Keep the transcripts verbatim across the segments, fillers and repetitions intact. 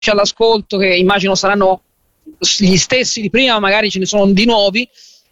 all'ascolto, che immagino saranno gli stessi di prima, magari ce ne sono di nuovi,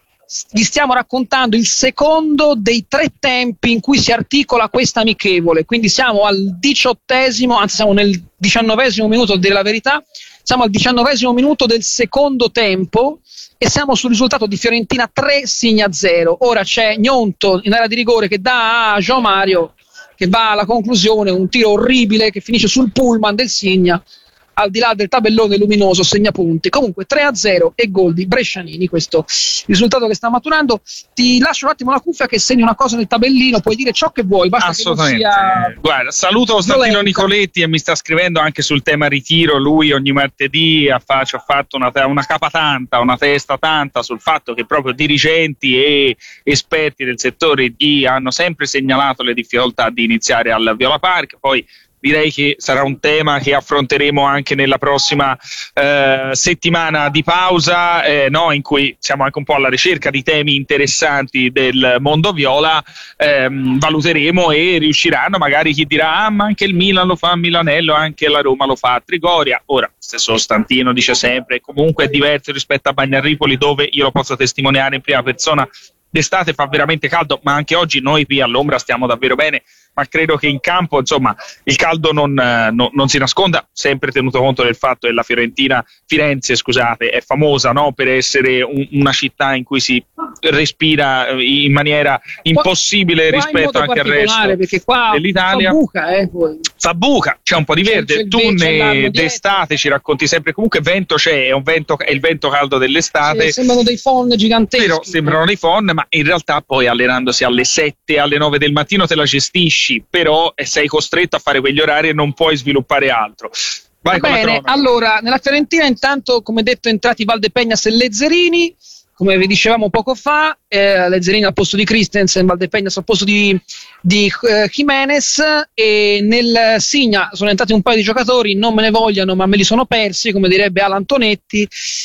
gli stiamo raccontando il secondo dei tre tempi in cui si articola questa amichevole, quindi siamo al diciottesimo, anzi siamo nel diciannovesimo minuto, a dire la verità, siamo al diciannovesimo minuto del secondo tempo e siamo sul risultato di Fiorentina tre, Signa zero. Ora c'è Gnonto in area di rigore che dà a João Mario, che va alla conclusione, un tiro orribile che finisce sul pullman del Signa, al di là del tabellone luminoso segnapunti. Comunque tre a zero e gol di Brescianini, questo risultato che sta maturando. Ti lascio un attimo la cuffia che segni una cosa nel tabellino, puoi dire ciò che vuoi, basta assolutamente. Che non sia... Guarda, saluto Costantino Nicoletti e mi sta scrivendo anche sul tema ritiro. Lui ogni martedì ha, fa, ci ha fatto una, una capa tanta, una testa tanta sul fatto che proprio dirigenti e esperti del settore gli hanno sempre segnalato le difficoltà di iniziare al Viola Park. Poi direi che sarà un tema che affronteremo anche nella prossima eh, settimana di pausa, eh, no, in cui siamo anche un po' alla ricerca di temi interessanti del mondo viola. ehm, valuteremo e riusciranno, magari chi dirà ah ma anche il Milan lo fa a Milanello, anche la Roma lo fa a Trigoria. Ora, stesso Costantino dice sempre, comunque è diverso rispetto a Bagnarripoli, dove io lo posso testimoniare in prima persona, d'estate fa veramente caldo, ma anche oggi noi qui all'ombra stiamo davvero bene, ma credo che in campo insomma il caldo non, no, non si nasconda, sempre tenuto conto del fatto che la Fiorentina, Firenze scusate, è famosa, no, per essere un, una città in cui si respira in maniera impossibile qua, rispetto qua anche al resto perché qua dell'Italia. Fa buca, eh, poi. Fa buca, c'è un po' di verde, c'è, c'è tu ne, d'estate ci racconti sempre, comunque vento c'è, è, un vento, è il vento caldo dell'estate. Sì, sembrano dei phon giganteschi. Però sembrano dei phon, ma in realtà poi allenandosi alle sette, alle nove del mattino te la gestisci, però sei costretto a fare quegli orari e non puoi sviluppare altro. Vai. Bene, allora nella Fiorentina intanto, come detto, entrati Valdepeñas e Lezzerini, come vi dicevamo poco fa, eh, Lezzerini al posto di Christensen, Valdepeñas al posto di, di eh, Jimenez, e nel Signa sono entrati un paio di giocatori, non me ne vogliano ma me li sono persi, come direbbe Alan Tonetti,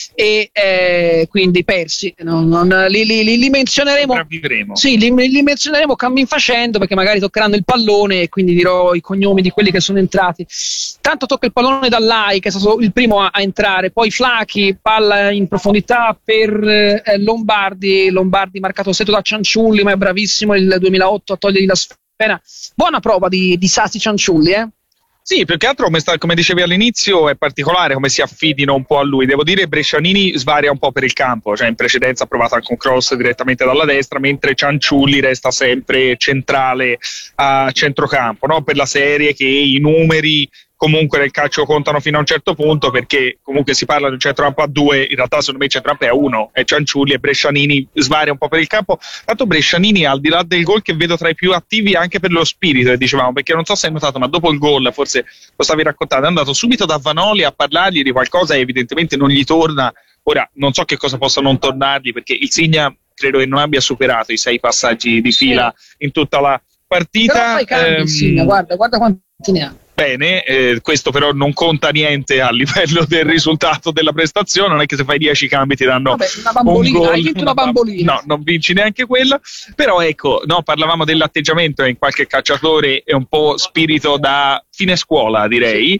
e eh, quindi persi, non, non, li, li, li, li menzioneremo, sì, li, li menzioneremo cammin facendo, perché magari toccheranno il pallone e quindi dirò i cognomi di quelli che sono entrati. Tanto tocca il pallone Dall'Ai, che è stato il primo a, a entrare, poi Flachi, palla in profondità per eh, Lombardi, Lombardi marcato setto da Cianciulli, ma è bravissimo il duemilaotto a togliergli la sfera. Buona prova di, di Sassi Cianciulli, eh? Sì, più che altro come, sta, come dicevi all'inizio è particolare come si affidino un po' a lui. Devo dire Brescianini svaria un po' per il campo, cioè in precedenza ha provato anche un cross direttamente dalla destra, mentre Cianciulli resta sempre centrale a centrocampo, no? Per la serie che i numeri comunque nel calcio contano fino a un certo punto, perché comunque si parla di un centrocampo a due, in realtà secondo me il centrocampo è a uno, è Cianciulli, e Brescianini svaria un po' per il campo. Tanto Brescianini, al di là del gol, che vedo tra i più attivi anche per lo spirito, e dicevamo, perché non so se hai notato, ma dopo il gol, forse lo stavi raccontando, è andato subito da Vanoli a parlargli di qualcosa e evidentemente non gli torna. Ora non so che cosa possa non tornargli, perché il Signa credo che non abbia superato i sei passaggi di fila in tutta la partita. Però fai cambi, ehm... Signa, guarda, guarda quanti ne ha. Bene, eh, questo però non conta niente a livello del risultato della prestazione, non è che se fai dieci cambi ti danno Vabbè, una bambolina, un gol, hai vinto una bambolina. No, non vinci neanche quella, però ecco, no, parlavamo dell'atteggiamento, in qualche calciatore è un po' spirito da fine scuola, direi,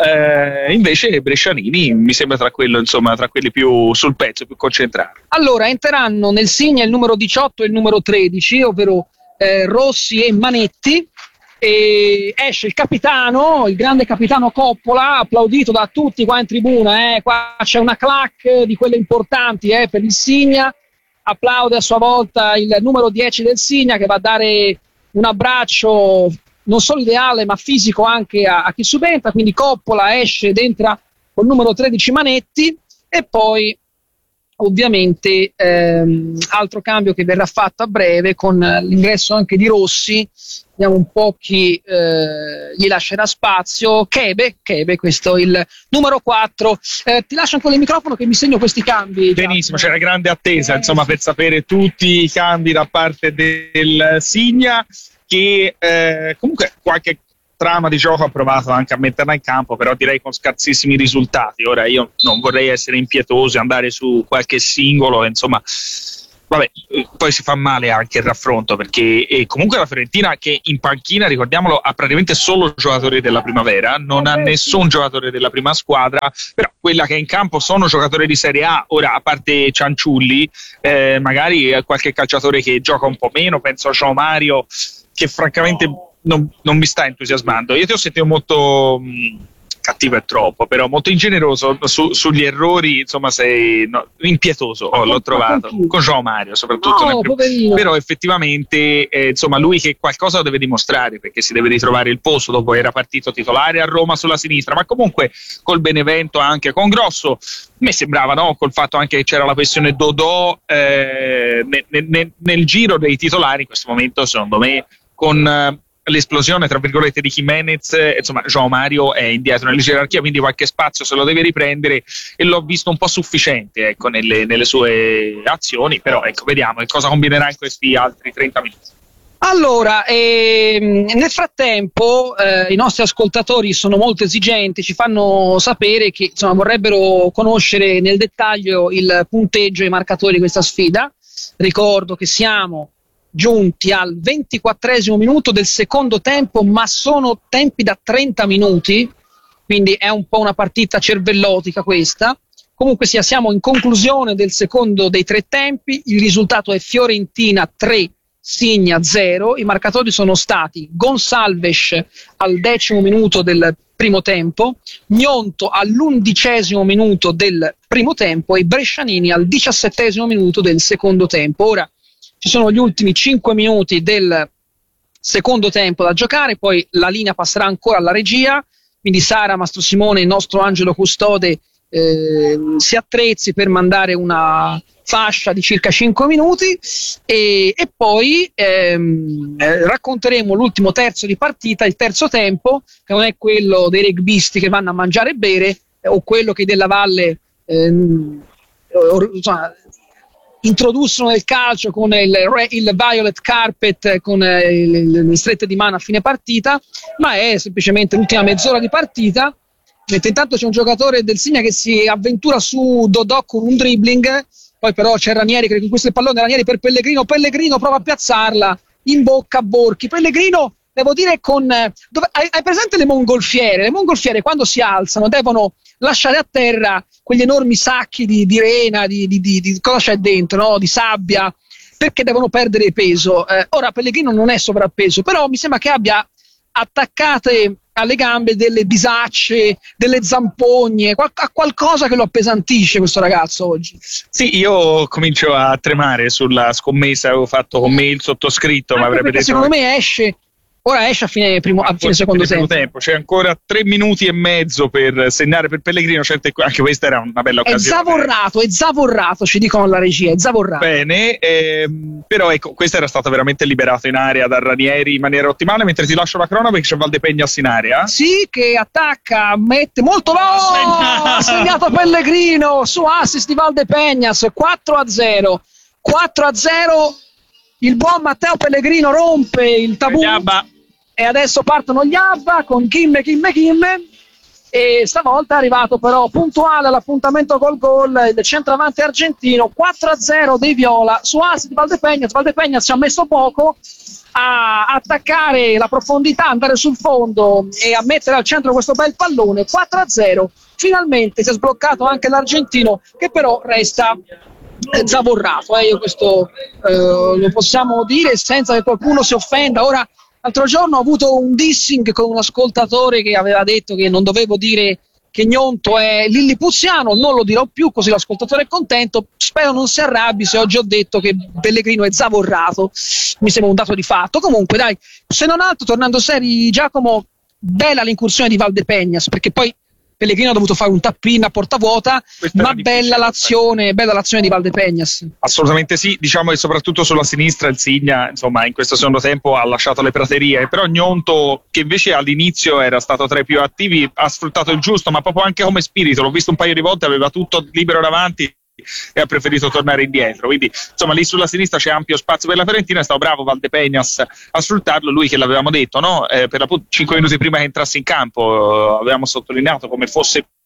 eh, invece Brescianini mi sembra tra quello, insomma, tra quelli più sul pezzo, più concentrati. Allora, entreranno nel Signa il numero diciotto e il numero tredici, ovvero eh, Rossi e Manetti. E esce il capitano, il grande capitano Coppola, applaudito da tutti qua in tribuna, eh. Qua c'è una clac di quelle importanti, eh, per il Signa. Applaude a sua volta il numero dieci del Signa, che va a dare un abbraccio non solo ideale ma fisico anche a, a chi subentra. Quindi Coppola esce ed entra col numero tredici Manetti, e poi ovviamente ehm, altro cambio che verrà fatto a breve con l'ingresso anche di Rossi. Vediamo un po' chi eh, gli lascerà spazio. Chebe, Chebe, questo è il numero quattro. Eh, ti lascio ancora il microfono che mi segno questi cambi. Benissimo, c'era grande attesa, insomma, per sapere tutti i cambi da parte del Signa, che eh, comunque qualche trama di gioco ha provato anche a metterla in campo, però direi con scarsissimi risultati. Ora io non vorrei essere impietoso e andare su qualche singolo, insomma vabbè, poi si fa male anche il raffronto, perché e comunque la Fiorentina, che in panchina, ricordiamolo, ha praticamente solo giocatori della primavera, non ha nessun giocatore della prima squadra, però quella che è in campo sono giocatori di Serie A. Ora, a parte Cianciulli, eh, magari qualche calciatore che gioca un po' meno, penso a João Mario, che francamente non, non mi sta entusiasmando. Io ti ho sentito molto... Mh, cattivo è troppo, però molto ingeneroso su, sugli errori, insomma sei no, impietoso, oh, l'ho trovato con João Mario soprattutto, no, nel però effettivamente eh, insomma lui che qualcosa lo deve dimostrare, perché si deve ritrovare il posto dopo era partito titolare a Roma sulla sinistra, ma comunque col Benevento anche con Grosso mi sembrava, no, col fatto anche che c'era la questione Dodò eh, nel, nel, nel giro dei titolari in questo momento, secondo me con eh, l'esplosione tra virgolette di Jimenez, insomma João Mario è indietro nella gerarchia, quindi qualche spazio se lo deve riprendere e l'ho visto un po' sufficiente, ecco, nelle, nelle sue azioni, però ecco, vediamo cosa combinerà in questi altri trenta minuti. Allora, ehm, nel frattempo eh, i nostri ascoltatori sono molto esigenti, ci fanno sapere che insomma, vorrebbero conoscere nel dettaglio il punteggio e i marcatori di questa sfida. Ricordo che siamo giunti al ventiquattresimo minuto del secondo tempo, ma sono tempi da trenta minuti, quindi è un po' una partita cervellotica questa. Comunque sia, siamo in conclusione del secondo dei tre tempi, il risultato è Fiorentina tre, Signa zero, i marcatori sono stati Gonçalves al decimo minuto del primo tempo, Gnonto all'undicesimo minuto del primo tempo e Brescianini al diciassettesimo minuto del secondo tempo. Ora ci sono gli ultimi cinque minuti del secondo tempo da giocare, poi la linea passerà ancora alla regia, quindi Sara, Mastro Simone, il nostro angelo custode, eh, si attrezzi per mandare una fascia di circa cinque minuti e, e poi ehm, eh, racconteremo l'ultimo terzo di partita, il terzo tempo, che non è quello dei rugbisti che vanno a mangiare e bere, eh, o quello che della Valle ehm, or, insomma, introdussero nel calcio con il, il violet carpet, con eh, le, le strette di mano a fine partita, ma è semplicemente l'ultima mezz'ora di partita, mentre intanto c'è un giocatore del Signa che si avventura su Dodò con un dribbling, poi però c'è Ranieri che conquista il pallone, Ranieri per Pellegrino, Pellegrino prova a piazzarla in bocca a Borchi, Pellegrino devo dire con dove, hai, hai presente le mongolfiere? Le mongolfiere quando si alzano devono lasciare a terra quegli enormi sacchi di, di rena, di, di, di, di cosa c'è dentro, no? Di sabbia, perché devono perdere peso. Eh, ora Pellegrino non è sovrappeso, però mi sembra che abbia attaccate alle gambe delle bisacce, delle zampogne, qual- qualcosa che lo appesantisce questo ragazzo oggi. Sì, io comincio a tremare sulla scommessa, avevo fatto con me il sottoscritto, Anche ma avrebbe detto secondo me esce ora esce a fine, primo, a fine secondo tempo. tempo c'è ancora tre minuti e mezzo per segnare per Pellegrino, certo anche questa era una bella occasione. È zavorrato, è zavorrato, ci dicono alla regia, è zavorrato. Bene, ehm, però ecco, questa era stata veramente liberata in area da Ranieri in maniera ottimale, mentre ti lascio la cronaca perché c'è Valdepegnas in area. Sì, che attacca, mette molto low, ha segnato Pellegrino su assist di Valdepegnas, quattro a zero, quattro a zero. Il buon Matteo Pellegrino rompe il tabù e adesso partono gli Abba con Kimme, Kimme, Kimme e stavolta è arrivato però puntuale all'appuntamento col gol il centravanti argentino. Quattro a zero dei Viola su assist di Valdepegnas. Valdepegnas ci ha messo poco a attaccare la profondità, andare sul fondo e a mettere al centro questo bel pallone. Quattro a zero, finalmente si è sbloccato anche l'argentino che però resta zavorrato, eh, io questo eh, lo possiamo dire senza che qualcuno si offenda. Ora, l'altro giorno ho avuto un dissing con un ascoltatore che aveva detto che non dovevo dire che Gnonto è lillipuziano, non lo dirò più, così l'ascoltatore è contento. Spero non si arrabbi se oggi ho detto che Pellegrino è zavorrato, mi sembra un dato di fatto. Comunque dai, se non altro, tornando seri, Giacomo, bella l'incursione di Valdepegnas, perché poi Pellegrino ha dovuto fare un tap-in a porta vuota, ma bella l'azione, bella l'azione di Valdepegnas. Assolutamente sì, diciamo che soprattutto sulla sinistra il Signa, insomma, in questo secondo tempo ha lasciato le praterie, però Gnonto, che invece all'inizio era stato tra i più attivi, ha sfruttato il giusto, ma proprio anche come spirito, l'ho visto un paio di volte, aveva tutto libero davanti e ha preferito tornare indietro, quindi insomma lì sulla sinistra c'è ampio spazio per la Fiorentina. È stato bravo Valdepegnas a sfruttarlo, lui che l'avevamo detto, no? Eh, per appunto cinque minuti prima che entrasse in campo eh, avevamo sottolineato come fosse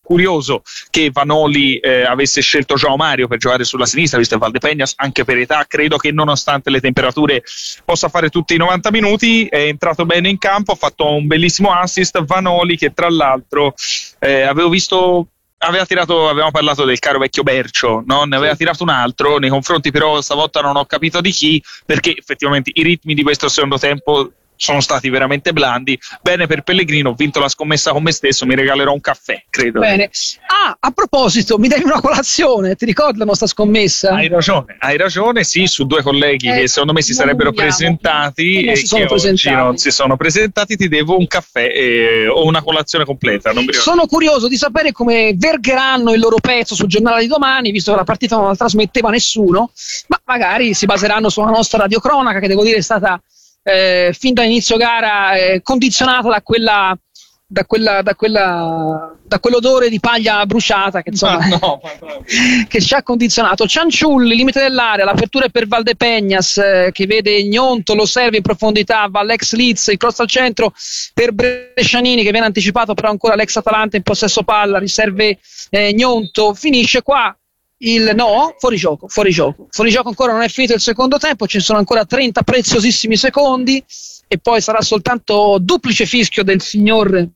curioso che Vanoli eh, avesse scelto João Mario per giocare sulla sinistra, visto che Valdepeñas anche per età credo che nonostante le temperature possa fare tutti i novanta minuti. È entrato bene in campo, ha fatto un bellissimo assist. Vanoli che tra l'altro eh, avevo visto aveva tirato, avevamo parlato del caro vecchio Bercio, no? Ne aveva tirato un altro nei confronti, però stavolta non ho capito di chi, perché effettivamente i ritmi di questo secondo tempo sono stati veramente blandi. Bene per Pellegrino, ho vinto la scommessa con me stesso, mi regalerò un caffè, credo. Bene. Ah, a proposito, mi devi una colazione, ti ricordi la nostra scommessa? Hai ragione, hai ragione, sì, su due colleghi eh, che secondo me si sarebbero presentati e, e che sono oggi presentati. non si sono presentati, ti devo un caffè e, o una colazione completa. Non mi sono curioso di sapere come vergheranno il loro pezzo sul giornale di domani, visto che la partita non la trasmetteva nessuno, ma magari si baseranno sulla nostra radiocronaca, che devo dire è stata Eh, fin da inizio gara eh, condizionata da quella da quella da quella da quell'odore di paglia bruciata che insomma ma no, ma no. che ci ha condizionato. Cianciulli, limite dell'area, l'apertura è per Valdepeñas eh, che vede Gnonto, lo serve in profondità, va all'ex Leeds, il cross al centro per Brescianini che viene anticipato, però ancora l'ex Atalanta in possesso palla, riserve eh, Gnonto, finisce qua il no, fuori gioco, fuori gioco, fuori gioco ancora non è finito il secondo tempo, ci sono ancora trenta preziosissimi secondi e poi sarà soltanto duplice fischio del signor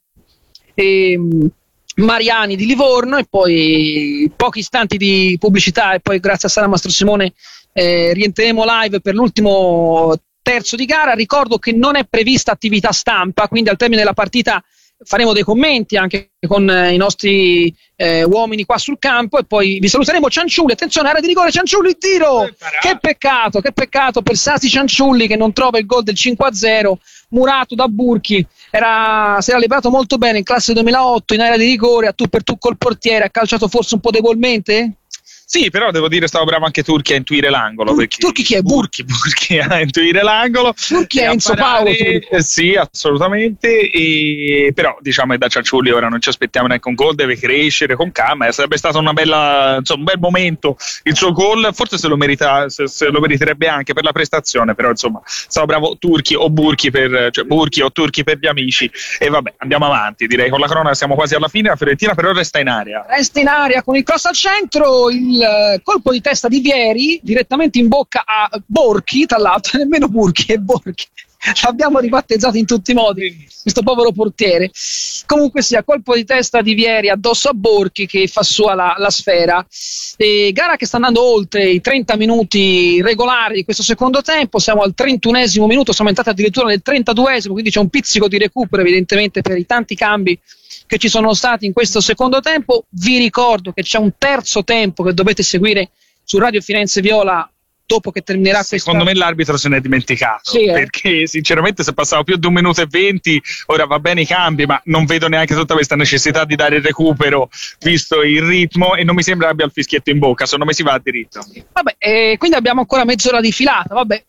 eh, Mariani di Livorno e poi pochi istanti di pubblicità e poi grazie a Sara Mastro Simone eh, rientreremo live per l'ultimo terzo di gara. Ricordo che non è prevista attività stampa, quindi al termine della partita faremo dei commenti anche con eh, i nostri eh, uomini qua sul campo e poi vi saluteremo. Cianciulli, attenzione, area di rigore, Cianciulli, il tiro, che peccato, che peccato per Sasi Cianciulli che non trova il gol del cinque a zero, murato da Burchi, era, si era liberato molto bene in classe duemilaotto in area di rigore, a tu per tu col portiere, ha calciato forse un po' debolmente? Sì, però devo dire stavo bravo anche Turchi a intuire l'angolo. Tur- Turchi chi è? Burchi, Burchi a intuire l'angolo. Turchi è Enzo Paolo. Eh, sì, assolutamente. E, però diciamo che da Cianciulli ora non ci aspettiamo neanche un gol, deve crescere con calma. Sarebbe stato una bella, insomma, un bel momento il suo gol. Forse se lo merita, se, se lo meriterebbe anche per la prestazione. Però insomma, stavo bravo Turchi o Burchi per, cioè Burchi o Turchi per gli amici. E vabbè, andiamo avanti. Direi con la cronaca siamo quasi alla fine. La Fiorentina però resta in area. Resta in area con il cross al centro. Il colpo di testa di Vieri direttamente in bocca a Borchi, tra l'altro nemmeno Burchi, è Borchi, l'abbiamo ribattezzato in tutti i modi questo povero portiere. Comunque sia, colpo di testa di Vieri addosso a Borchi che fa sua la, la sfera. E gara che sta andando oltre i trenta minuti regolari di questo secondo tempo, siamo al trentunesimo minuto, siamo entrati addirittura nel trentaduesimo, quindi c'è un pizzico di recupero evidentemente per i tanti cambi che ci sono stati in questo secondo tempo. Vi ricordo che c'è un terzo tempo che dovete seguire su Radio Firenze Viola dopo che terminerà questa... Secondo me l'arbitro se n'è dimenticato, sì, eh. perché sinceramente se passava più di un minuto e venti, ora va bene i cambi, ma non vedo neanche tutta questa necessità di dare il recupero visto il ritmo e non mi sembra abbia il fischietto in bocca, secondo me si va diritto. Vabbè, eh, quindi abbiamo ancora mezz'ora di filata, vabbè,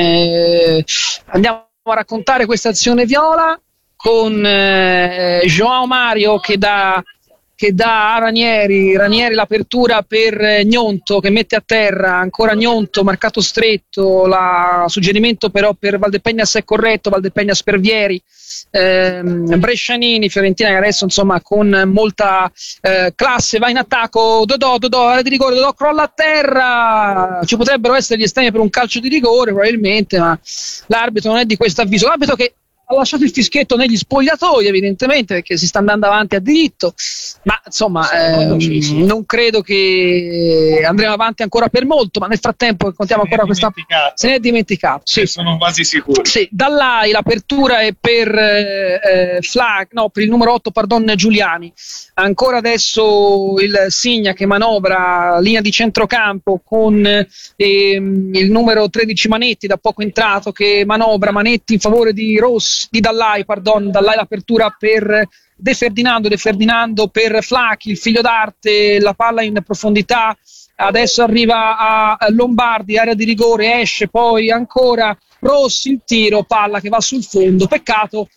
eh, andiamo a raccontare questa azione viola con eh, João Mario che dà, che dà a Ranieri, Ranieri l'apertura per eh, Gnonto che mette a terra, ancora Gnonto, marcato stretto, la, suggerimento però per Valdepeñas è corretto, Valdepeñas per Vieri, eh, Brescianini, Fiorentina che adesso insomma con molta eh, classe va in attacco, Dodò, Dodò, area di rigore, Dodò crolla a terra, ci potrebbero essere gli estremi per un calcio di rigore probabilmente, ma l'arbitro non è di questo avviso, l'arbitro che ha lasciato il fischietto negli spogliatoi evidentemente perché si sta andando avanti a diritto, ma insomma ehm, non credo che andremo avanti ancora per molto, ma nel frattempo contiamo ancora questa, se ne è dimenticato, sì. Sono quasi sicuro. Sì, Dall'Ai l'apertura è per eh, Flag, no, per il numero otto, pardon, Giuliani, ancora adesso il Signa che manovra linea di centrocampo con ehm, il numero tredici Manetti, da poco entrato, che manovra, Manetti in favore di Rossi, di Dall'Ai, pardon, Dall'Ai l'apertura per De Ferdinando, De Ferdinando per Flacchi, il figlio d'arte, la palla in profondità, adesso arriva a Lombardi, area di rigore, esce, poi ancora Rossi, il tiro, palla che va sul fondo, peccato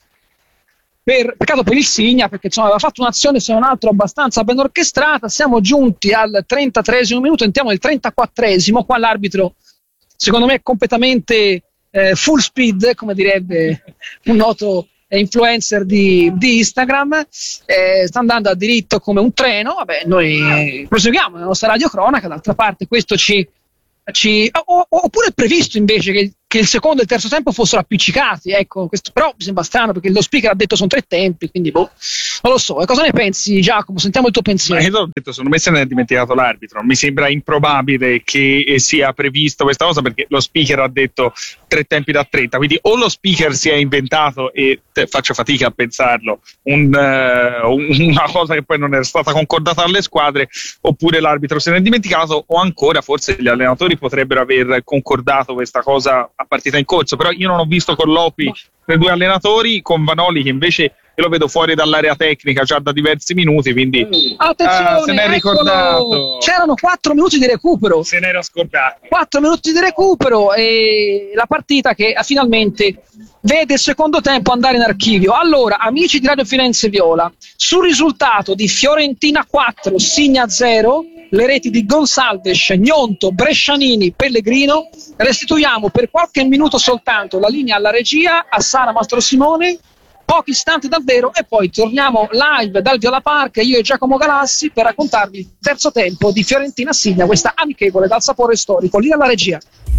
per, peccato per il Signa perché insomma aveva fatto un'azione se non altro abbastanza ben orchestrata. Siamo giunti al trentatreesimo minuto, entriamo nel trentaquattresimo, qua l'arbitro secondo me è completamente Eh, full speed, come direbbe un noto influencer di, di Instagram, eh, sta andando a diritto come un treno. Vabbè, noi proseguiamo la nostra radiocronaca, d'altra parte questo ci, ci o, oppure è previsto invece che, che il secondo e il terzo tempo fossero appiccicati, ecco, questo però mi sembra strano perché lo speaker ha detto sono tre tempi, quindi boh, non lo so. E cosa ne pensi, Giacomo? Sentiamo il tuo pensiero. Ma io ho detto, secondo me se ne è dimenticato l'arbitro, mi sembra improbabile che sia previsto questa cosa perché lo speaker ha detto tre tempi da trenta, quindi o lo speaker si è inventato, e te, faccio fatica a pensarlo, un, uh, una cosa che poi non era stata concordata dalle squadre, oppure l'arbitro se ne è dimenticato, o ancora forse gli allenatori potrebbero aver concordato questa cosa a partita in corso, però io non ho visto colloqui tra i due allenatori, con Vanoli che invece io lo vedo fuori dall'area tecnica già da diversi minuti, quindi attenzione, uh, se ne è ricordato. Eccolo. C'erano quattro minuti di recupero, se ne era scordato quattro minuti di recupero e la partita che finalmente vede il secondo tempo andare in archivio. Allora, amici di Radio Firenze Viola, sul risultato di Fiorentina quattro, Signa zero, le reti di Gonsalves, Gnonto, Brescianini, Pellegrino, restituiamo per qualche minuto soltanto la linea alla regia, a Sara Mastro Simone, pochi istanti davvero, e poi torniamo live dal Viola Park, io e Giacomo Galassi, per raccontarvi il terzo tempo di Fiorentina Signa, questa amichevole dal sapore storico. Linea alla regia.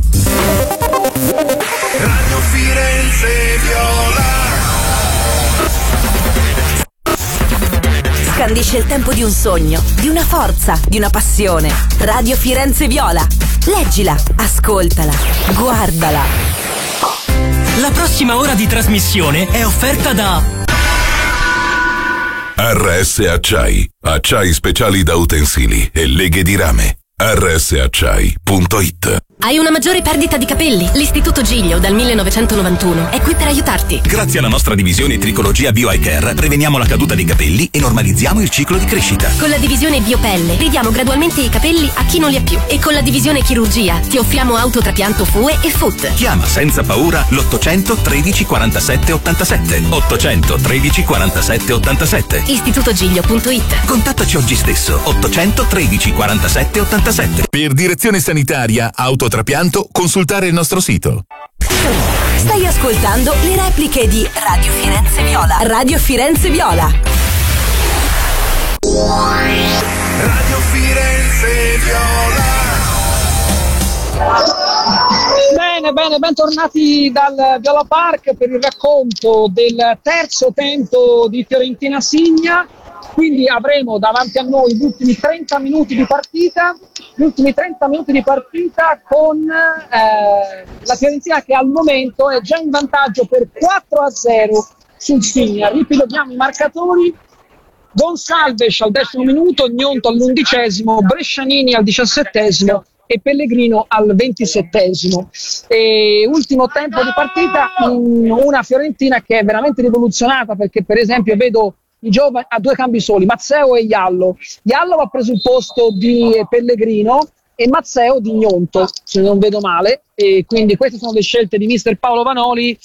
Radio Firenze Viola scandisce il tempo di un sogno, di una forza, di una passione. Radio Firenze Viola. Leggila, ascoltala, guardala. La prossima ora di trasmissione è offerta da R S Acciai, acciai speciali da utensili e leghe di rame. R S acciai punto it. Hai una maggiore perdita di capelli? L'Istituto Giglio dal millenovecentonovantuno è qui per aiutarti. Grazie alla nostra divisione Tricologia Bio Eye Care preveniamo la caduta dei capelli e normalizziamo il ciclo di crescita. Con la divisione Biopelle ridiamo gradualmente i capelli a chi non li ha più. E con la divisione Chirurgia ti offriamo autotrapianto F U E e F U T. Chiama senza paura l'ottocento tredici quarantasette ottantasette. ottocento tredici quarantasette ottantasette. istituto giglio punto it. Contattaci oggi stesso. ottocento tredici quarantasette ottantasette. Per direzione sanitaria, autotrapianto, consultare il nostro sito. Stai ascoltando le repliche di Radio Firenze Viola. Radio Firenze Viola. Radio Firenze Viola. Bene, bene, bentornati dal Viola Park per il racconto del terzo tempo di Fiorentina Signa. Quindi avremo davanti a noi gli ultimi trenta minuti di partita, gli ultimi trenta minuti di partita con eh, la Fiorentina che al momento è già in vantaggio per quattro a zero sul Signa. Ripiloghiamo i marcatori: Gonsalves al decimo minuto, Gnonto all'undicesimo, Brescianini al diciassettesimo e Pellegrino al ventisettesimo. E ultimo tempo di partita, una Fiorentina che è veramente rivoluzionata, perché per esempio vedo i giovani a due cambi soli, Mazzeo e Iallo. Iallo va preso il posto di Pellegrino e Mazzeo di Gnonto, se non vedo male, e quindi queste sono le scelte di mister Paolo Vanoli,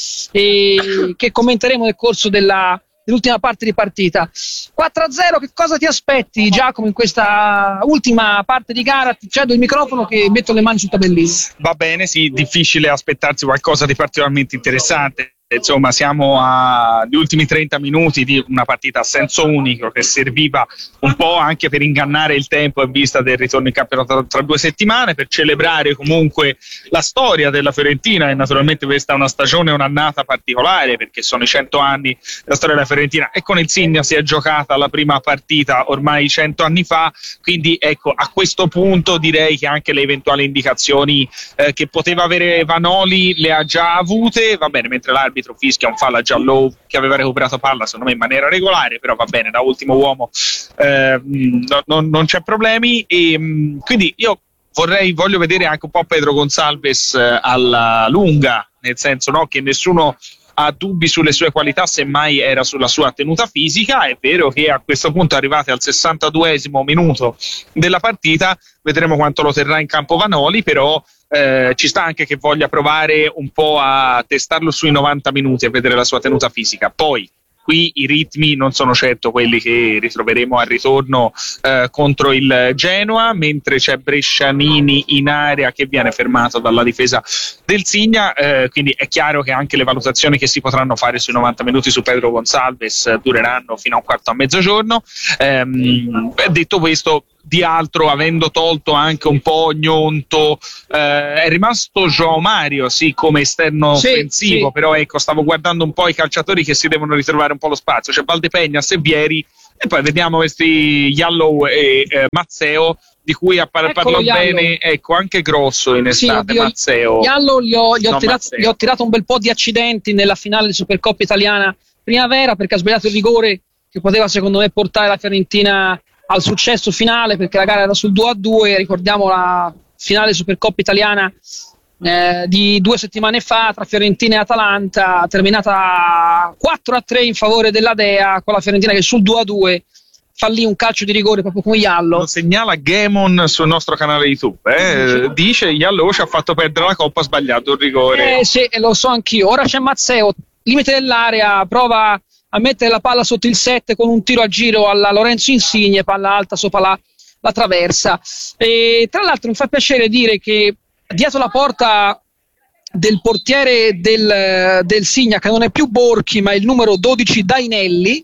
e che commenteremo nel corso della, dell'ultima parte di partita. quattro a zero, che cosa ti aspetti, Giacomo, in questa ultima parte di gara? Ti cedo il microfono che metto le mani sul tabellino. Va bene, sì, difficile aspettarsi qualcosa di particolarmente interessante. Insomma, siamo agli ultimi trenta minuti di una partita a senso unico che serviva un po' anche per ingannare il tempo in vista del ritorno in campionato tra, tra due settimane, per celebrare comunque la storia della Fiorentina, e naturalmente questa è una stagione, un'annata particolare perché sono i cento anni della storia della Fiorentina, e con il Signa si è giocata la prima partita ormai cento anni fa, quindi ecco, a questo punto direi che anche le eventuali indicazioni eh, che poteva avere Vanoli le ha già avute. Va bene, mentre l'arbitro fischia un fallo a giallo che aveva recuperato palla secondo me in maniera regolare, però va bene, da ultimo uomo eh, no, no, non c'è problemi, e quindi io vorrei voglio vedere anche un po' Pedro Gonsalves eh, alla lunga, nel senso, no, che nessuno ha dubbi sulle sue qualità, semmai era sulla sua tenuta fisica. È vero che a questo punto, arrivati al sessantaduesimo minuto della partita, vedremo quanto lo terrà in campo Vanoli, però eh, ci sta anche che voglia provare un po' a testarlo sui novanta minuti e vedere la sua tenuta fisica. Poi qui i ritmi non sono certo quelli che ritroveremo al ritorno eh, contro il Genoa, mentre c'è Brescianini in area che viene fermato dalla difesa del Signa, eh, quindi è chiaro che anche le valutazioni che si potranno fare sui novanta minuti su Pedro Gonçalves dureranno fino a un quarto a mezzogiorno. Ehm, detto questo, di altro, avendo tolto anche un po' Gnonto, eh, è rimasto João Mario sì come esterno sì, offensivo, sì. però ecco, stavo guardando un po' i calciatori che si devono ritrovare un po' lo spazio, c'è Valdepeñas e Vieri, e poi vediamo questi Yallow e eh, Mazzeo, di cui a par- Eccolo, parlò Yallow. bene, ecco, anche Grosso in Sì, estate. oddio, Mazzeo Yallow gli ho, gli, ho No, tirato, Mazzeo. gli ho tirato un bel po' di accidenti nella finale di Supercoppa italiana primavera, perché ha sbagliato il rigore che poteva secondo me portare la Fiorentina al successo finale, perché la gara era sul due a due. Ricordiamo la finale Supercoppa italiana eh, di due settimane fa tra Fiorentina e Atalanta, terminata quattro a tre in favore della Dea, con la Fiorentina che sul due a due fallì un calcio di rigore proprio come Yallow. Lo segnala Gamon sul nostro canale YouTube, eh? Dice Yallow ci ha fatto perdere la coppa, ha sbagliato il rigore. Eh sì, lo so anch'io. Ora c'è Mazzeo, limite dell'area, prova a mettere la palla sotto il sette con un tiro a giro alla Lorenzo Insigne, palla alta sopra la, la traversa. E tra l'altro mi fa piacere dire che dietro la porta del portiere del, del Signa, che non è più Borchi ma il numero dodici Dainelli,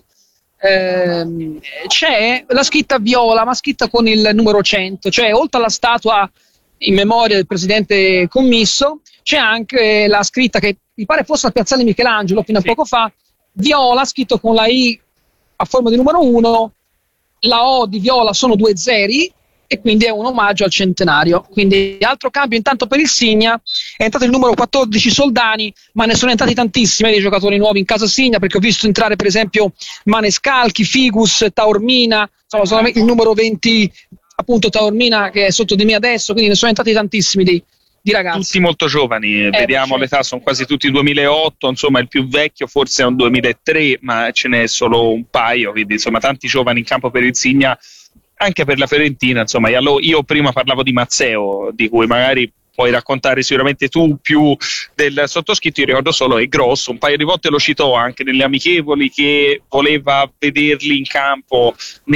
ehm, c'è la scritta viola, ma scritta con il numero cento, cioè oltre alla statua in memoria del presidente commisso c'è anche la scritta che mi pare fosse al piazzale Michelangelo fino a Sì. poco fa, viola scritto con la I a forma di numero uno, la O di viola sono due zeri e quindi è un omaggio al centenario. Quindi altro cambio intanto per il Signa, è entrato il numero quattordici Soldani, ma ne sono entrati tantissimi dei giocatori nuovi in casa Signa, perché ho visto entrare per esempio Manescalchi, Figus, Taormina, insomma sono il numero venti appunto Taormina che è sotto di me adesso, quindi ne sono entrati tantissimi di, di ragazzi. Tutti molto giovani, eh, vediamo certo. l'età, sono quasi tutti duemilaotto, insomma il più vecchio forse è un duemilatré, ma ce n'è solo un paio, quindi insomma tanti giovani in campo per il Signa, anche per la Fiorentina. Insomma io, io prima parlavo di Mazzeo, di cui magari puoi raccontare sicuramente tu più del sottoscritto. Io ricordo solo è Grosso, un paio di volte lo citò anche nelle amichevoli, che voleva vederli in campo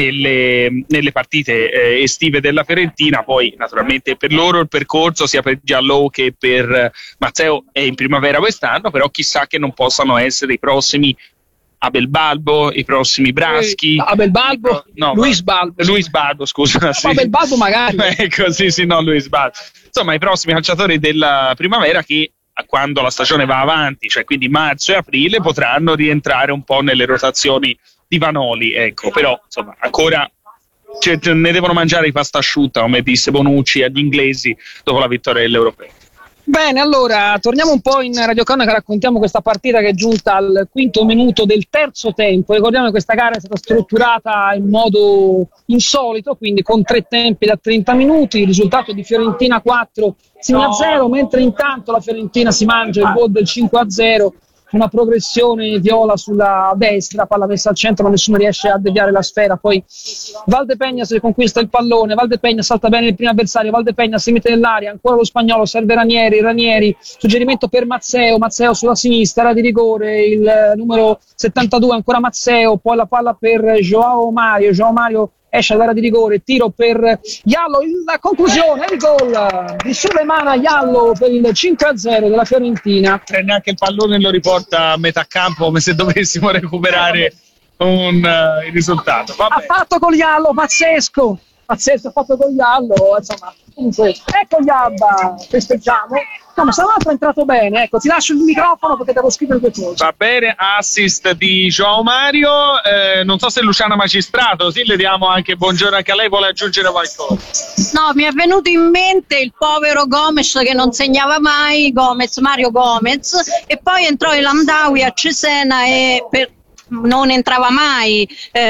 nelle, nelle partite eh, estive della Fiorentina. Poi naturalmente per loro il percorso sia per Giallo che per Mazzeo è in primavera quest'anno, però chissà che non possano essere i prossimi Abel Balbo, i prossimi Braschi, Eh, Abel Balbo, pro- no, Luis Balbo. Luis Balbo, scusa. Sì. Abel Balbo magari. Ecco, sì, sì, no, Luis Balbo. Insomma, i prossimi calciatori della primavera che, quando la stagione va avanti, cioè quindi marzo e aprile, potranno rientrare un po' nelle rotazioni di Vanoli, ecco. Però, insomma, ancora cioè, ne devono mangiare i pasta asciutta, come disse Bonucci agli inglesi dopo la vittoria dell'Europeo. Bene, allora torniamo un po' in radiocronaca, raccontiamo questa partita che è giunta al quinto minuto del terzo tempo. Ricordiamo che questa gara è stata strutturata in modo insolito, quindi con tre tempi da trenta minuti, il risultato di Fiorentina quattro, Signa zero, mentre intanto la Fiorentina si mangia il gol del cinque a zero, una progressione viola sulla destra, palla messa al centro ma nessuno riesce a deviare la sfera, poi Valdepeñas conquista il pallone, Valdepeñas salta bene il primo avversario, Valdepeñas si mette nell'aria, ancora lo spagnolo, serve Ranieri, Ranieri, suggerimento per Mazzeo, Mazzeo sulla sinistra, era di rigore il numero settantadue, ancora Mazzeo, poi la palla per João Mario, João Mario esce dall'area di rigore, tiro per Yallow, la conclusione, il gol di Sulemana Yallow per il cinque a zero della Fiorentina. E neanche il pallone lo riporta a metà campo, come se dovessimo recuperare un, uh, il risultato. Vabbè. Ha fatto con Yallow, pazzesco, pazzesco, ha fatto con Yallow, insomma, comunque, ecco Yabba, festeggiamo. No, stavolta è entrato bene, ecco, ti lascio il microfono perché devo scrivere due cose. Va bene, assist di João Mario, eh, non so se Luciana Magistrato, sì, le diamo anche buongiorno anche a lei, vuole aggiungere qualcosa? No, mi è venuto in mente il povero Gomez che non segnava mai, Gomez, Mario Gomez, e poi entrò il Hamdaoui a Cesena e per non entrava mai,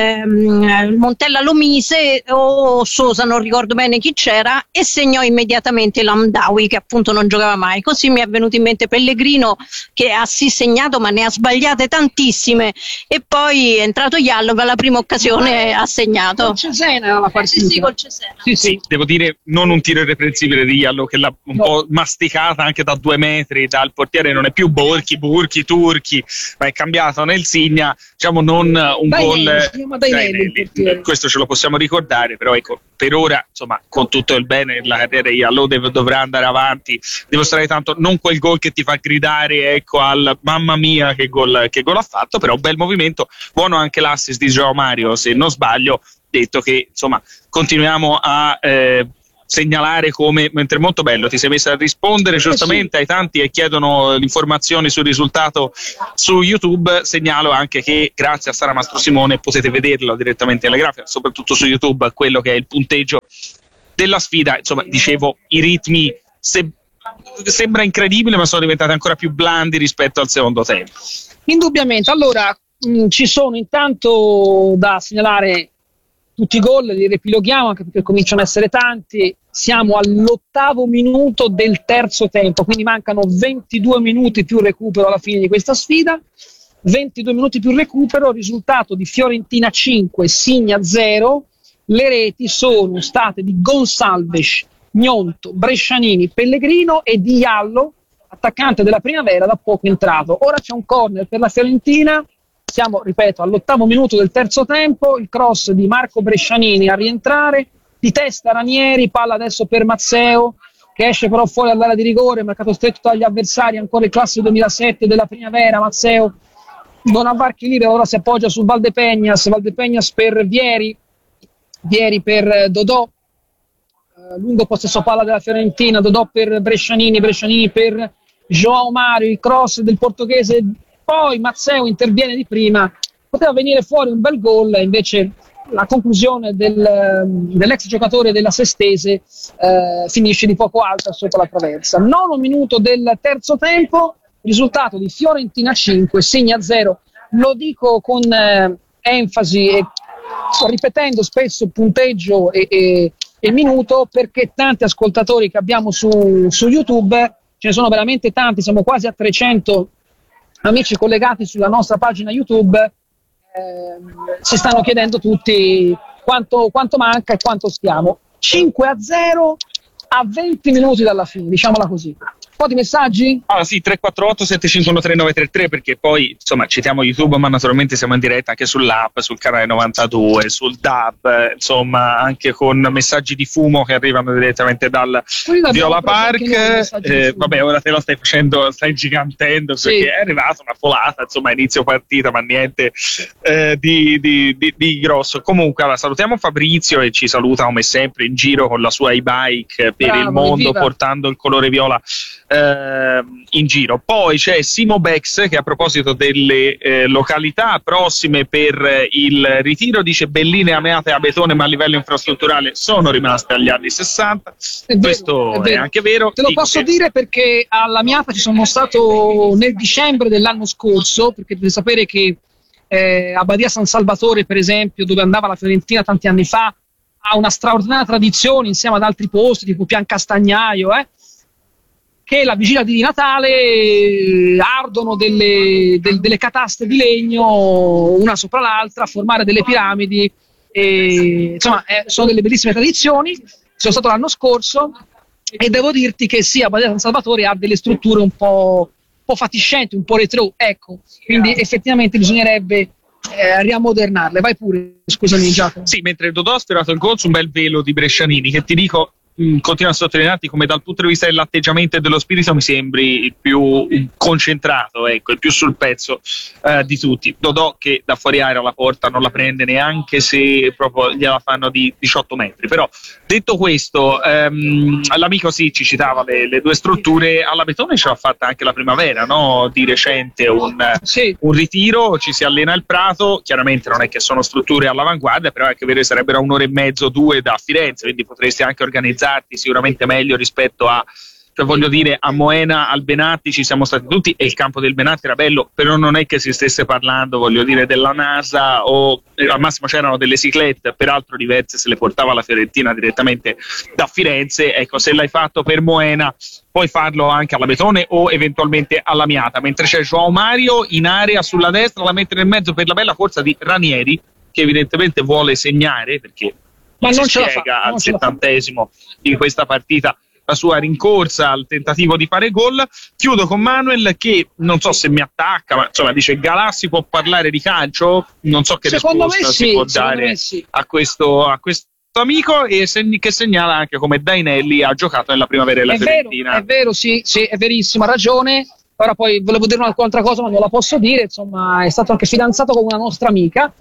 ehm, Montella lo mise o Sosa, non ricordo bene chi c'era, e segnò immediatamente l'Hamdaoui che appunto non giocava mai. Così mi è venuto in mente Pellegrino che ha sì segnato ma ne ha sbagliate tantissime, e poi è entrato Yallow che alla prima occasione ha segnato. Col Cesena era la partita. Sì, sì, col Cesena. Sì, sì. Devo dire, non un tiro irreprensibile di Yallow, che l'ha un No. po' masticata anche da due metri dal portiere, non è più Borchi, Burchi, Turchi, ma è cambiato nel Signa. diciamo non un Dai gol Nelly, si chiama Dai Dai Nelly, il Nelly. portiere. Questo ce lo possiamo ricordare, però ecco, per ora insomma con tutto il bene la carriera di Allo deve, dovrà andare avanti, dimostrare tanto, non quel gol che ti fa gridare ecco al mamma mia che gol, che gol ha fatto, però bel movimento, buono anche l'assist di João Mario se non sbaglio, detto che insomma continuiamo a eh, segnalare come, mentre molto bello, ti sei messa a rispondere giustamente ai tanti che chiedono informazioni sul risultato su YouTube. Segnalo anche che grazie a Sara Mastro Simone potete vederlo direttamente nelle grafiche, soprattutto su YouTube, quello che è il punteggio della sfida. Insomma, dicevo, i ritmi se, sembra incredibile, ma sono diventati ancora più blandi rispetto al secondo tempo. Indubbiamente. Allora, mh, ci sono intanto da segnalare tutti i gol, li riepiloghiamo anche perché cominciano a essere tanti. Siamo all'ottavo minuto del terzo tempo, quindi mancano ventidue minuti più recupero alla fine di questa sfida. ventidue minuti più recupero, risultato di Fiorentina cinque, Signa zero. Le reti sono state di Gonçalves, Gnonto, Brescianini, Pellegrino e Di Iallo, attaccante della Primavera da poco entrato. Ora c'è un corner per la Fiorentina. Siamo, ripeto, all'ottavo minuto del terzo tempo, il cross di Marco Brescianini a rientrare, di testa Ranieri, palla adesso per Mazzeo, che esce però fuori dall'area di rigore, marcato stretto dagli avversari, ancora il classico duemilasette della Primavera. Mazzeo non ha varchi liberi, ora si appoggia su Valdepeñas, Valdepeñas per Vieri, Vieri per Dodò, eh, lungo possesso palla della Fiorentina, Dodò per Brescianini, Brescianini per João Mario, il cross del portoghese. Poi Mazzeo interviene di prima, poteva venire fuori un bel gol, invece la conclusione del, dell'ex giocatore della Sestese eh, finisce di poco alta sotto la traversa. Nono minuto del terzo tempo, risultato di Fiorentina cinque, Signa zero. Lo dico con eh, enfasi e ripetendo spesso punteggio e, e, e minuto, perché tanti ascoltatori che abbiamo su, su YouTube, ce ne sono veramente tanti, siamo quasi a trecento amici collegati sulla nostra pagina YouTube, eh, si stanno chiedendo tutti quanto, quanto manca e quanto stiamo. cinque a zero a venti minuti dalla fine, diciamola così. Un po' di messaggi? Ah sì, tre quattro otto sette cinque uno tre nove tre tre, perché poi insomma citiamo YouTube, ma naturalmente siamo in diretta anche sull'app, sul canale novantadue, sul D A B, insomma anche con messaggi di fumo che arrivano direttamente dal Viola Park. Eh, vabbè, ora te lo stai facendo, stai gigantendo perché sì, è arrivata una folata, insomma inizio partita, ma niente eh, di, di, di, di grosso. Comunque allora, salutiamo Fabrizio e ci saluta come sempre in giro con la sua e-bike per Bravo, il mondo, evviva, portando il colore viola Eh, in giro. Poi c'è Simo Bex che a proposito delle eh, località prossime per il ritiro dice: belline ameate a Betone, ma a livello infrastrutturale sono rimaste agli anni sessanta. È vero, questo è, vero. È anche vero. Te lo Dico posso che... dire perché alla Miata ci sono stato nel dicembre dell'anno scorso, perché dovete sapere che eh, a Badia San Salvatore, per esempio, dove andava la Fiorentina tanti anni fa, ha una straordinaria tradizione insieme ad altri posti tipo Pian Castagnaio, eh che la vigilia di Natale ardono delle, del, delle cataste di legno una sopra l'altra a formare delle piramidi, e, insomma eh, sono delle bellissime tradizioni. Sono stato l'anno scorso e devo dirti che sì, a Badia San Salvatore ha delle strutture un po', un po' fatiscenti, un po' retro, ecco, quindi effettivamente bisognerebbe eh, riammodernarle. Vai pure, scusami Giacomo. Sì, mentre Dodò ha sperato il gol su un bel velo di Brescianini, che ti dico continua a sottolinearti come dal punto di vista dell'atteggiamento e dello spirito mi sembri il più concentrato, ecco, il più sul pezzo eh, di tutti. Dodò che da fuori aria la porta non la prende neanche se proprio gliela fanno di diciotto metri. Però detto questo, ehm, l'amico sì ci citava le, le due strutture. Alla Betone ce l'ha fatta anche la Primavera, no? Di recente un, sì. un ritiro, ci si allena al Prato, chiaramente non è che sono strutture all'avanguardia, però è che vero, sarebbero un'ora e mezzo, due da Firenze, quindi potresti anche organizzare sicuramente meglio rispetto a, cioè voglio dire, a Moena, al Benatti ci siamo stati tutti e il campo del Benatti era bello, però non è che si stesse parlando, voglio dire, della NASA o eh, al massimo c'erano delle ciclette, peraltro diverse se le portava la Fiorentina direttamente da Firenze. Ecco, se l'hai fatto per Moena puoi farlo anche alla Betone o eventualmente alla Miata, mentre c'è João Mario in area sulla destra, la mette nel mezzo per la bella corsa di Ranieri, che evidentemente vuole segnare perché ma si non ce spiega la fa, al settantesimo di questa partita la sua rincorsa al tentativo di fare gol. Chiudo con Manuel che non so se mi attacca, ma insomma dice: Galassi può parlare di calcio? Non so che secondo risposta me si sì, può dare sì. a questo a questo amico, e segni, che segnala anche come Dainelli ha giocato nella primavera della è Fiorentina. Vero, è vero, sì, sì, è verissimo, ha ragione. Ora poi volevo dire un'altra cosa, ma non la posso dire. Insomma, è stato anche fidanzato con una nostra amica.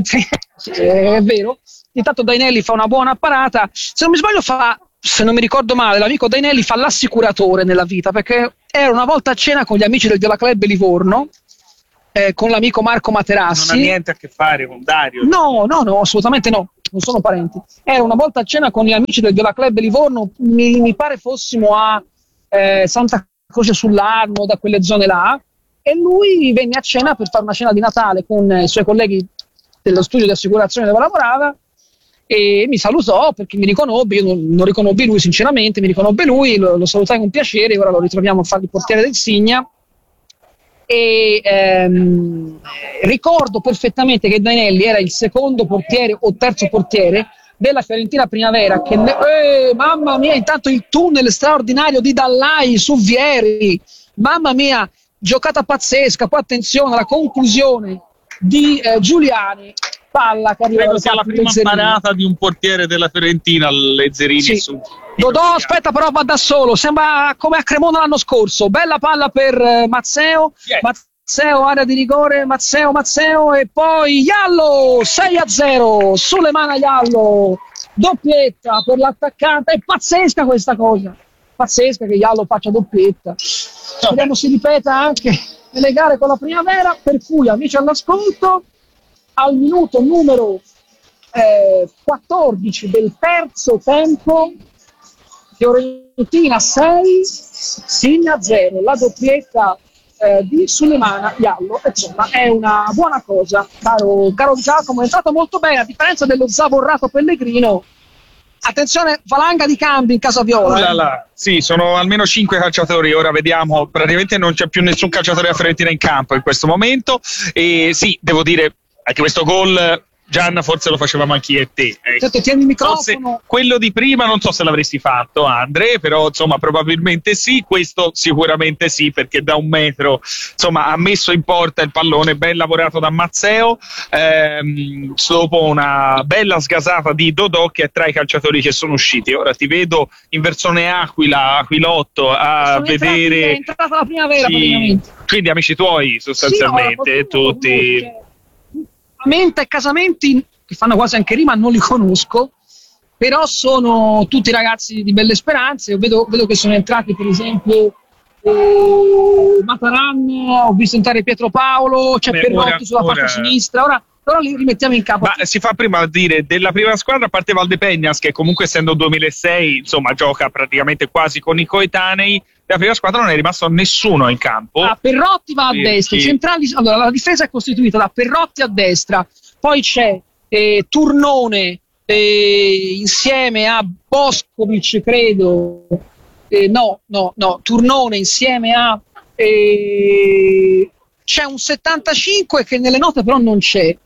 È vero. Intanto Dainelli fa una buona parata. Se non mi sbaglio, fa, se non mi ricordo male, l'amico Dainelli fa l'assicuratore nella vita, perché era una volta a cena con gli amici del Viola Club Livorno, eh, con l'amico Marco Materassi. Non ha niente a che fare con Dario. No, no, no, assolutamente no. Non sono parenti. Era una volta a cena con gli amici del Viola Club Livorno. Mi, mi pare fossimo a eh, Santa Croce sull'Arno, da quelle zone là, e lui venne a cena per fare una cena di Natale con i suoi colleghi dello studio di assicurazione dove lavorava, e mi salutò perché mi riconobbe. Io non, non riconobbi lui sinceramente, mi riconobbe lui, lo, lo salutai con piacere. Ora lo ritroviamo a fare il portiere del Signa, e ehm, ricordo perfettamente che Dainelli era il secondo portiere o terzo portiere della Fiorentina Primavera, che ne- eh, mamma mia, intanto il tunnel straordinario di Dallai su Vieri, mamma mia, giocata pazzesca. Poi attenzione alla conclusione di eh, Giuliani, palla che arriva. Credo sia la prima parata di un portiere della Fiorentina, Lezzerini, sì. Su Dodò aspetta, però va da solo, sembra come a Cremona l'anno scorso. Bella palla per eh, Mazzeo, yes. Mazzeo, area di rigore, Mazzeo, Mazzeo, e poi Iallo, sei a zero, sulle mani Iallo, doppietta per l'attaccante. È pazzesca questa cosa, pazzesca che Iallo faccia doppietta. Speriamo si ripeta anche nelle gare con la Primavera, per cui amici all'ascolto, al minuto numero eh, quattordici del terzo tempo, Fiorentina sei, Signa zero, la doppietta eh, di Sulemana Iallo. Insomma, è una buona cosa, caro, caro Giacomo, è entrato molto bene, a differenza dello zavorrato Pellegrino. Attenzione, valanga di cambi in casa Viola. Oh là, eh. Sì, sono almeno cinque calciatori. Ora vediamo, praticamente non c'è più nessun calciatore della Fiorentina in campo in questo momento. E sì, devo dire, anche questo gol, Gian, forse lo facevamo anche io e te. Eh. Certo, tieni il microfono. Forse quello di prima non so se l'avresti fatto, Andre, però insomma probabilmente sì. Questo sicuramente sì, perché da un metro insomma ha messo in porta il pallone, ben lavorato da Mazzeo, ehm, dopo una bella sgasata di Dodò, che è tra i calciatori che sono usciti. Ora ti vedo in versione Aquila, Aquilotto a sono vedere entrati, è entrata la Primavera, sì, quindi amici tuoi sostanzialmente, sì, no, tutti Menta e Casamenti, che fanno quasi anche rima, non li conosco, però sono tutti ragazzi di belle speranze. Io vedo, vedo che sono entrati per esempio eh, Mataran, ho visto entrare Pietro Paolo, c'è Beh, Perrotti ora, sulla ora... parte sinistra. Ora però li rimettiamo in campo. Ma si fa prima a dire della prima squadra, a parte Valdepeñas, che comunque essendo duemilasei insomma gioca praticamente quasi con i coetanei. La prima squadra non è rimasto nessuno in campo. Ah, Perrotti va a sì, destra, sì. Centrali, allora la difesa è costituita da Perrotti a destra, poi c'è eh, Turnone eh, insieme a Boskovic, credo. Eh, no, no, no, Turnone insieme a eh, c'è un settantacinque che nelle note però non c'è.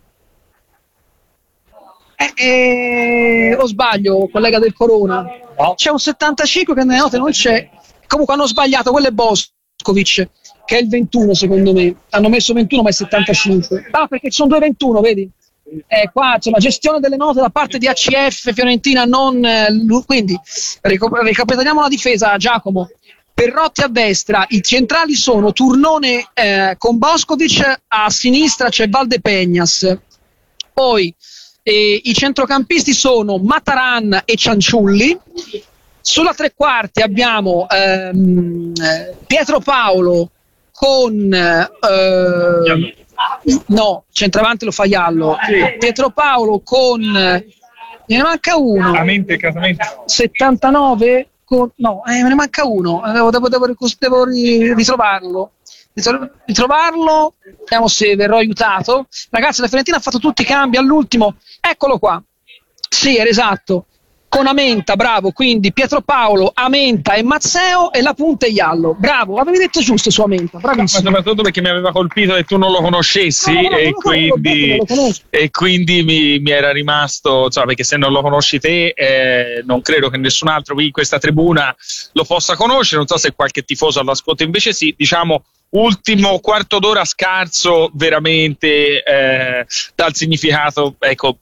Eh, eh, o sbaglio, collega del Corona? No. C'è un settantacinque che nelle note non c'è. Comunque hanno sbagliato, quello è Boskovic, che è il ventuno secondo me. Hanno messo ventuno ma è settantacinque. Ah, perché ci sono due ventuno, vedi? Eh, qua c'è una gestione delle note da parte di A C F Fiorentina, non eh, quindi ricapitoliamo la difesa, Giacomo. Perrotti a destra, i centrali sono Turnone eh, con Boskovic, a sinistra c'è Valdepeñas, poi eh, i centrocampisti sono Mataran e Cianciulli. Sulla tre quarti abbiamo ehm, Pietro Paolo con eh, no, centravanti lo fa Iallo, Pietro Paolo con ne manca uno, settantanove con, no, eh, me ne manca uno, devo, devo, devo, devo ritrovarlo ritrovarlo vediamo se verrò aiutato. Ragazzi, la Fiorentina ha fatto tutti i cambi all'ultimo, eccolo qua, sì, era esatto. con Amenta, bravo, quindi Pietro Paolo, Amenta e Mazzeo, e la punta è Iallo. Bravo, avevi detto giusto su Amenta, bravissimo. Ma soprattutto perché mi aveva colpito che tu non lo conoscessi, no, no, no, e, quindi, e quindi mi, mi era rimasto, insomma, perché se non lo conosci te, eh, non credo che nessun altro qui in questa tribuna lo possa conoscere. Non so se qualche tifoso all'ascolto invece sì. Diciamo, ultimo quarto d'ora scarso veramente, eh, dal significato, ecco,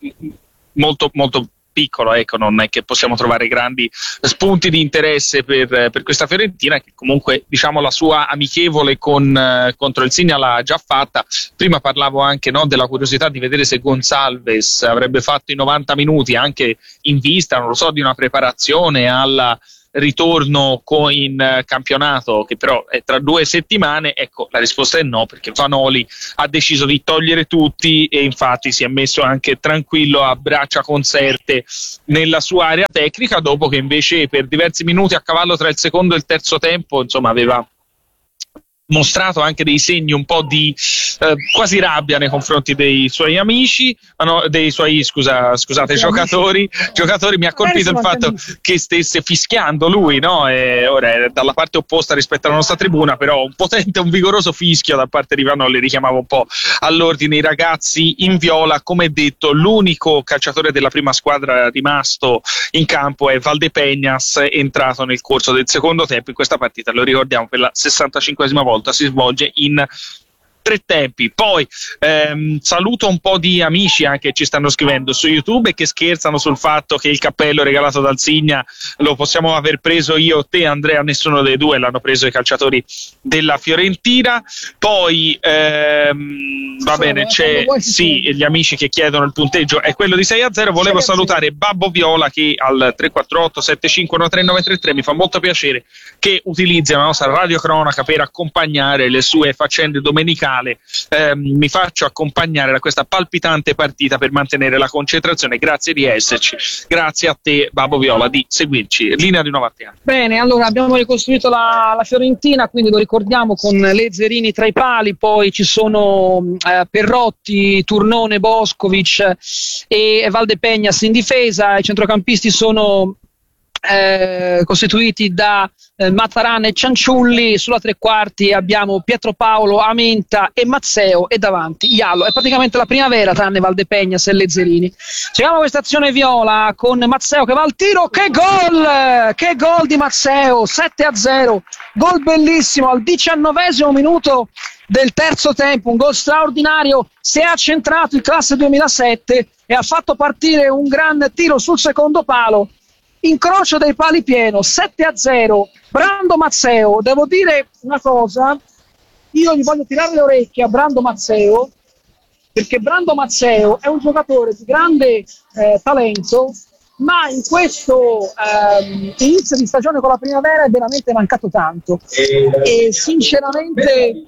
molto molto piccolo, ecco, non è che possiamo trovare grandi spunti di interesse per, per questa Fiorentina, che comunque, diciamo, la sua amichevole con, eh, contro il Signa l'ha già fatta. Prima parlavo anche, no, della curiosità di vedere se Gonçalves avrebbe fatto i novanta minuti, anche in vista, non lo so, di una preparazione alla ritorno co- in uh, campionato, che però è tra due settimane. Ecco, la risposta è no, perché Vanoli ha deciso di togliere tutti e infatti si è messo anche tranquillo a braccia conserte nella sua area tecnica, dopo che invece per diversi minuti a cavallo tra il secondo e il terzo tempo, insomma, aveva mostrato anche dei segni un po' di eh, quasi rabbia nei confronti dei suoi amici, ma no, dei suoi scusa, scusate giocatori giocatori. Mi ha colpito il fatto che stesse fischiando lui, no? E ora è dalla parte opposta rispetto alla nostra tribuna, però un potente, un vigoroso fischio da parte di Vanoli richiamava un po' all'ordine i ragazzi in viola. Come detto, l'unico calciatore della prima squadra rimasto in campo è Valdepeñas, entrato nel corso del secondo tempo. In questa partita, lo ricordiamo, per la sessantacinquesima volta si svolge in tre tempi. Poi ehm, saluto un po' di amici anche che ci stanno scrivendo su YouTube e che scherzano sul fatto che il cappello regalato dal Signa lo possiamo aver preso io o te, Andrea. Nessuno dei due, l'hanno preso i calciatori della Fiorentina. Poi ehm, va bene, c'è sì, gli amici che chiedono il punteggio è quello di sei a zero. Volevo salutare Babbo Viola, che al tre quattro otto sette cinque uno tre nove tre tre mi fa molto piacere che utilizzi la nostra radiocronaca per accompagnare le sue faccende domenicali. Eh, mi faccio accompagnare da questa palpitante partita per mantenere la concentrazione. Grazie di esserci, grazie a te Babbo Viola di seguirci. Linea di nuovo a te. Bene, allora abbiamo ricostruito la, la Fiorentina, quindi lo ricordiamo con Lezzerini tra i pali, poi ci sono eh, Perrotti, Turnone, Boskovic e Valdepeñas in difesa. I centrocampisti sono Eh, costituiti da eh, Mataran e Cianciulli. Sulla tre quarti abbiamo Pietro Paolo, Amenta e Mazzeo, e davanti Iallo. È praticamente la primavera tranne Valdepeñas e Lezzerini. Seguiamo questa azione viola con Mazzeo che va al tiro. Che gol! Che gol di Mazzeo! sette a zero, gol bellissimo al diciannovesimo minuto del terzo tempo, un gol straordinario. Si è accentrato il classe duemilasette e ha fatto partire un gran tiro sul secondo palo. Incrocio dei pali pieno, sette a zero. Brando Mazzeo, devo dire una cosa, io gli voglio tirare le orecchie a Brando Mazzeo, perché Brando Mazzeo è un giocatore di grande eh, talento, ma in questo ehm, inizio di stagione con la primavera è veramente mancato tanto e sinceramente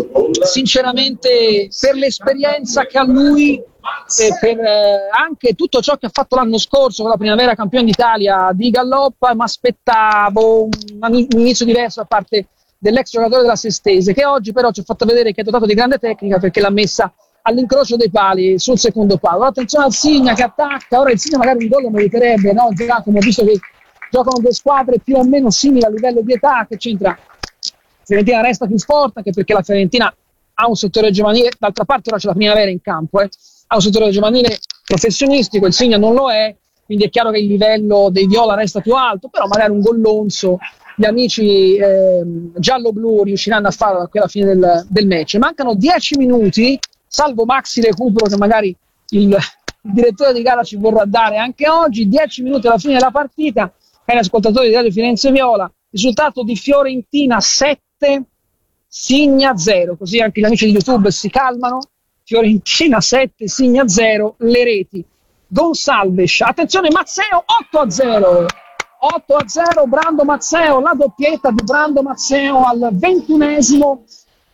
sinceramente per l'esperienza che ha lui e per eh, anche tutto ciò che ha fatto l'anno scorso con la primavera campione d'Italia di Galloppa, mi aspettavo un, un inizio diverso da parte dell'ex giocatore della Sestese, che oggi però ci ha fatto vedere che è dotato di grande tecnica, perché l'ha messa all'incrocio dei pali sul secondo palo. Attenzione al Signa che attacca, ora il Signa magari un gol lo meriterebbe, no Giacomo, visto che giocano due squadre più o meno simili a livello di età, che c'entra? Fiorentina resta più forte, anche perché la Fiorentina ha un settore giovanile, d'altra parte ora c'è la primavera in campo, eh. ha un settore giovanile professionistico, il Signa non lo è, quindi è chiaro che il livello dei viola resta più alto, però magari un gollonzo gli amici eh, giallo-blu riusciranno a farlo qui alla fine del, del match. Mancano dieci minuti, salvo maxi recupero che magari il, il direttore di gara ci vorrà dare anche oggi. Dieci minuti alla fine della partita, cari ascoltatori di Radio Firenze Viola, risultato di Fiorentina sette, Signa zero, così anche gli amici di YouTube si calmano. Fiorentina sette, Signa zero, le reti Gonçalves, attenzione Mazzeo, otto a zero, otto a zero, Brando Mazzeo, la doppietta di Brando Mazzeo al ventunesimo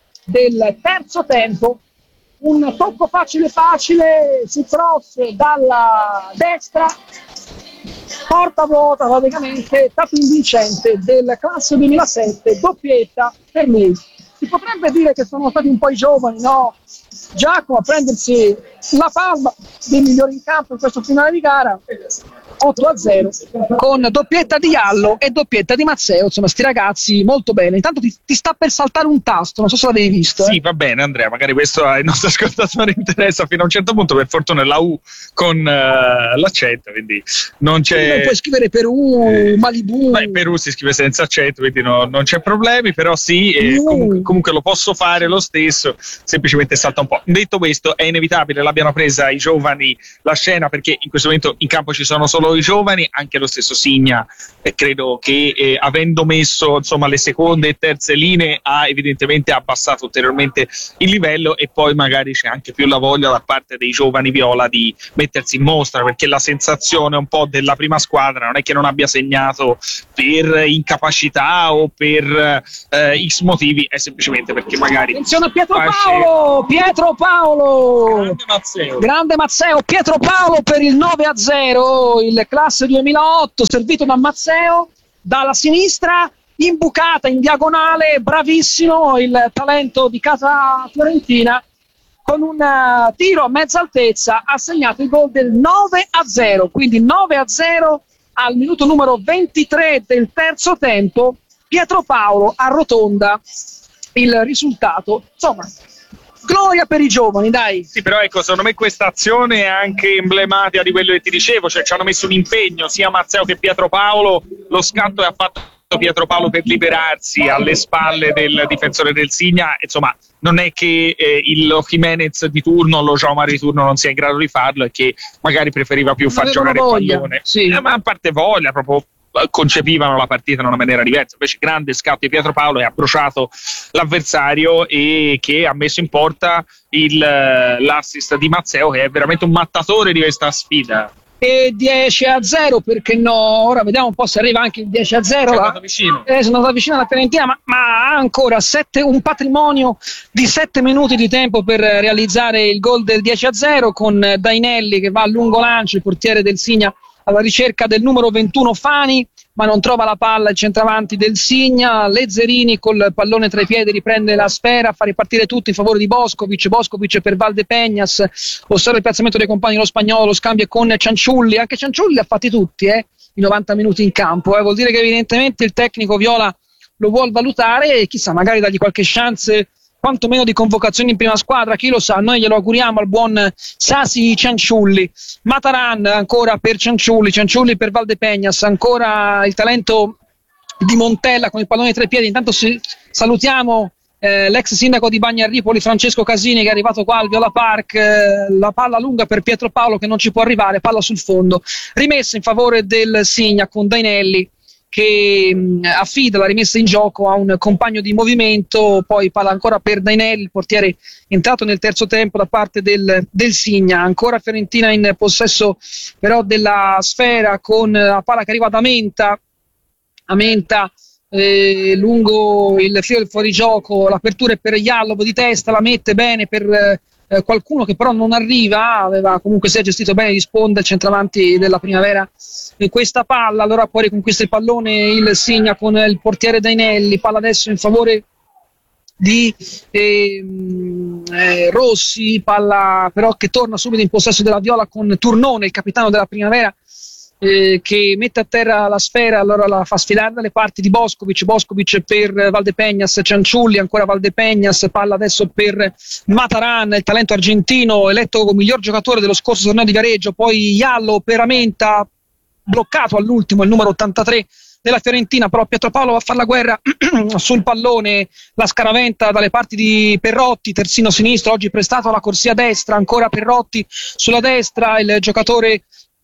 del terzo tempo. Un tocco facile facile su cross dalla destra, porta vuota praticamente, tapin vincente del classe duemilasette, doppietta per lui. Si potrebbe dire che sono stati un po' i giovani, no? Giacomo a prendersi la palma dei migliori in campo in questo finale di gara. otto a zero con doppietta di Jallo e doppietta di Mazzeo. Insomma, sti ragazzi molto bene. Intanto ti, ti sta per saltare un tasto, non so se l'avevi visto. Sì, eh. va bene Andrea, magari questo ai nostri ascoltatori interessa fino a un certo punto, per fortuna è la U con uh, l'accento, quindi non c'è... Non puoi scrivere Perù, eh, Malibu... Beh, Perù si scrive senza accento, quindi no, non c'è problemi, però sì, eh, comunque, comunque lo posso fare lo stesso, semplicemente salta un po'. Detto questo, è inevitabile l'abbiano presa i giovani la scena, perché in questo momento in campo ci sono solo i giovani, anche lo stesso Signa, eh, credo che eh, avendo messo insomma le seconde e terze linee ha evidentemente abbassato ulteriormente il livello, e poi magari c'è anche più la voglia da parte dei giovani viola di mettersi in mostra, perché la sensazione un po' della prima squadra non è che non abbia segnato per incapacità o per eh, X motivi, è semplicemente perché magari... Attenzione a Pietro Paolo, Pietro Paolo, grande Mazzeo. grande Mazzeo, Pietro Paolo per il nove a zero, il classe duemilaotto servito da Mazzeo dalla sinistra, imbucata in diagonale, bravissimo il talento di casa fiorentina, con un uh, tiro a mezza altezza ha segnato il gol del nove a zero, quindi nove a zero al minuto numero ventitré del terzo tempo. Pietro Paolo arrotonda il risultato, insomma, gloria per i giovani, dai. Sì, però ecco, secondo me questa azione è anche emblematica di quello che ti dicevo, cioè ci hanno messo un impegno sia Mazzeo che Pietro Paolo, lo scatto che ha fatto Pietro Paolo per liberarsi alle spalle del difensore del Signa, insomma non è che eh, il Jimenez di turno, lo Jomar di turno non sia in grado di farlo, e che magari preferiva più far giocare il pallone, sì. eh, ma a parte voglia, proprio concepivano la partita in una maniera diversa. Invece grande scatto di Pietro Paolo, e ha bruciato l'avversario, e che ha messo in porta il, l'assist di Mazzeo, che è veramente un mattatore di questa sfida. E dieci a zero, perché no? Ora vediamo un po' se arriva anche il dieci a zero. È andato vicino. Eh, sono andato vicino alla Fiorentina, ma, ma ha ancora sette, un patrimonio di sette minuti di tempo per realizzare il gol del dieci a zero, con Dainelli che va a lungo lancio, il portiere del Signa alla ricerca del numero ventuno Fani, ma non trova la palla il centravanti del Signa. Lezzerini col pallone tra i piedi riprende la sfera, fa ripartire tutto in favore di Boskovic. Boskovic per Valdepeñas, osserva il piazzamento dei compagni, lo spagnolo, lo scambio con Cianciulli. Anche Cianciulli li ha fatti tutti eh, i novanta minuti in campo, eh. Vuol dire che evidentemente il tecnico viola lo vuol valutare, e chissà, magari dargli qualche chance quantomeno di convocazione in prima squadra, chi lo sa. Noi glielo auguriamo al buon Sasi Cianciulli. Mataran ancora per Cianciulli, Cianciulli per Valdepeñas, ancora il talento di Montella con il pallone tra i piedi. Intanto si, salutiamo eh, l'ex sindaco di Bagna Ripoli Francesco Casini, che è arrivato qua al Viola Park. Eh, la palla lunga per Pietro Paolo che non ci può arrivare, palla sul fondo, rimessa in favore del Signa con Dainelli che mh, affida la rimessa in gioco a un compagno di movimento. Poi palla ancora per Dainelli, il portiere entrato nel terzo tempo da parte del, del Signa. Ancora Fiorentina in possesso però della sfera, con la palla che arriva da Menta Amenta eh, lungo il filo del fuorigioco, l'apertura è per Jallow di testa, la mette bene per eh, qualcuno che però non arriva, aveva comunque si è gestito bene di sponda il centravanti della Primavera in questa palla. Allora poi riconquista il pallone il Signa con il portiere Dainelli, palla adesso in favore di eh, eh, Rossi, palla però che torna subito in possesso della Viola con Turnone, il capitano della Primavera, eh, che mette a terra la sfera. Allora la fa sfilare dalle parti di Boskovic, Boskovic per Valdepeñas, Cianciulli, ancora Valdepeñas, palla adesso per Mataran, il talento argentino eletto come miglior giocatore dello scorso torneo di Viareggio. Poi Jallow per Amenta, bloccato all'ultimo il numero ottantatré della Fiorentina, però Pietro Paolo va a fare la guerra sul pallone, la scaraventa dalle parti di Perrotti, terzino sinistro, oggi prestato alla corsia destra. Ancora Perrotti sulla destra, il giocatore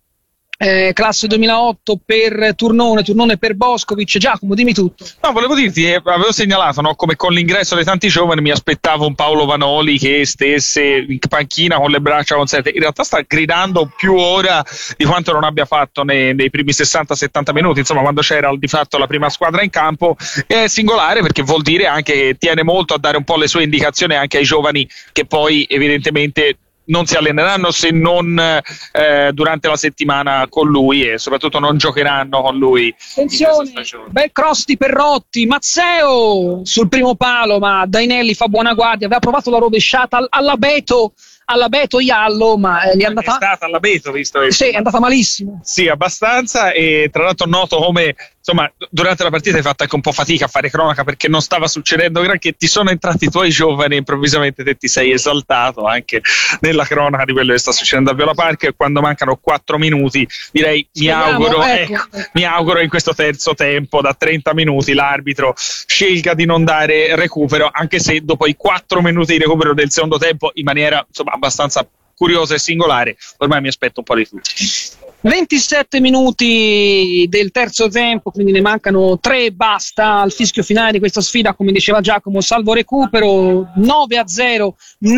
Eh, classe duemilaotto per Turnone, Turnone per Boskovic. Giacomo, dimmi tutto. No, volevo dirti, eh, avevo segnalato, no, come con l'ingresso dei tanti giovani mi aspettavo un Paolo Vanoli che stesse in panchina con le braccia conserte. In realtà sta gridando più ora di quanto non abbia fatto nei, nei primi sessanta settanta minuti, insomma, quando c'era di fatto la prima squadra in campo. È singolare perché vuol dire anche che tiene molto a dare un po' le sue indicazioni anche ai giovani, che poi evidentemente non si alleneranno se non eh, durante la settimana con lui, e soprattutto non giocheranno con lui. Attenzione, bel cross di Perrotti, Mazzeo sul primo palo, ma Dainelli fa buona guardia, aveva provato la rovesciata alla Beto, all'abeto Iallo, ma eh, gli è andata... È stata all'abeto, visto che... Sì, è andata malissimo. Sì, abbastanza, e tra l'altro noto come, insomma, durante la partita hai fatto anche un po' fatica a fare cronaca perché non stava succedendo granché, ti sono entrati i tuoi giovani e improvvisamente te ti sei esaltato anche nella cronaca di quello che sta succedendo a Viola Park, e quando mancano quattro minuti direi mi Speriamo, auguro, ecco. ecco, mi auguro in questo terzo tempo da trenta minuti l'arbitro scelga di non dare recupero, anche se dopo i quattro minuti di recupero del secondo tempo in maniera insomma abbastanza curiosa e singolare, ormai mi aspetto un po' di tutto. ventisette minuti del terzo tempo, quindi ne mancano tre, basta al fischio finale di questa sfida, come diceva Giacomo, salvo recupero. Nove a zero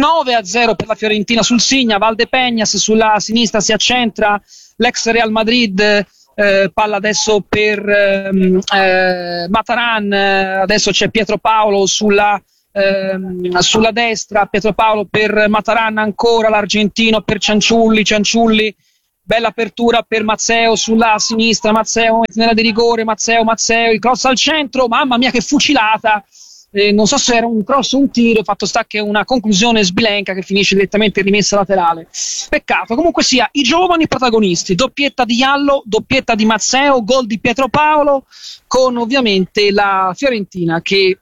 per la Fiorentina sul Signa. Valdepeñas sulla sinistra si accentra, l'ex Real Madrid, eh, palla adesso per ehm, eh, Mataran, adesso c'è Pietro Paolo sulla Ehm, sulla destra, Pietro Paolo per Mataran, ancora l'argentino per Cianciulli, Cianciulli, bella apertura per Mazzeo sulla sinistra, Mazzeo nella di rigore, Mazzeo, Mazzeo, il cross al centro, mamma mia che fucilata, eh, non so se era un cross o un tiro, fatto sta che è una conclusione sbilenca che finisce direttamente in rimessa laterale, peccato. Comunque sia, i giovani protagonisti, doppietta di Iallo, doppietta di Mazzeo, gol di Pietro Paolo, con ovviamente la Fiorentina che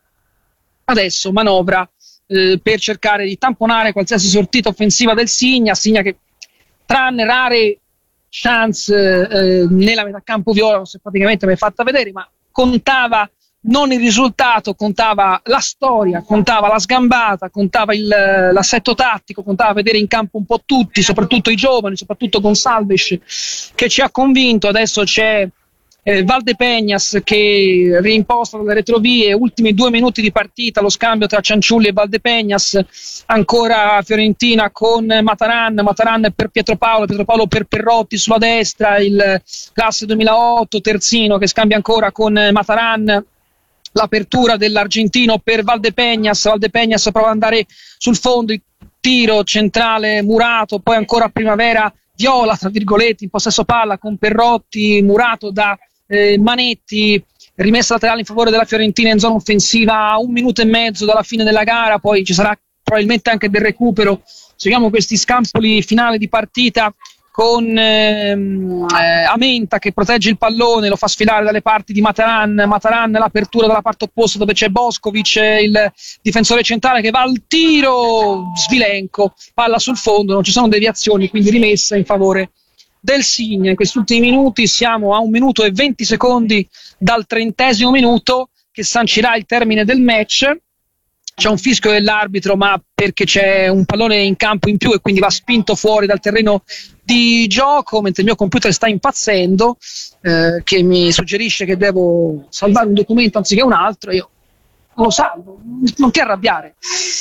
adesso manovra eh, per cercare di tamponare qualsiasi sortita offensiva del Signa, Signa che tranne rare chance eh, nella metà campo viola non si è praticamente mai fatta vedere, ma contava non il risultato, contava la storia, contava la sgambata, contava il, l'assetto tattico, contava vedere in campo un po' tutti, soprattutto i giovani, soprattutto Gonçalves che ci ha convinto. Adesso c'è Eh, Valdepeñas che reimposta dalle retrovie, ultimi due minuti di partita, lo scambio tra Cianciulli e Valdepeñas, ancora Fiorentina con Mataran, Mataran per Pietro Paolo, Pietro Paolo per Perrotti sulla destra, il classe duemilaotto terzino che scambia ancora con Mataran, l'apertura dell'argentino per Valdepeñas, Valdepeñas prova ad andare sul fondo, il tiro centrale murato, poi ancora Primavera viola tra virgolette in possesso palla con Perrotti, murato da Eh, Manetti, rimessa laterale in favore della Fiorentina in zona offensiva a un minuto e mezzo dalla fine della gara, poi ci sarà probabilmente anche del recupero. Seguiamo questi scampoli finali di partita con ehm, eh, Amenta che protegge il pallone, lo fa sfilare dalle parti di Mataran, Mataran l'apertura dalla parte opposta dove c'è Boskovic, il difensore centrale che va al tiro, svilenco, palla sul fondo, non ci sono deviazioni, quindi rimessa in favore del Signa. In questi ultimi minuti siamo a un minuto e venti secondi dal trentesimo minuto che sancirà il termine del match. C'è un fischio dell'arbitro, ma perché c'è un pallone in campo in più e quindi va spinto fuori dal terreno di gioco, mentre il mio computer sta impazzendo, eh, che mi suggerisce che devo salvare un documento anziché un altro. Io lo salvo, non ti arrabbiare.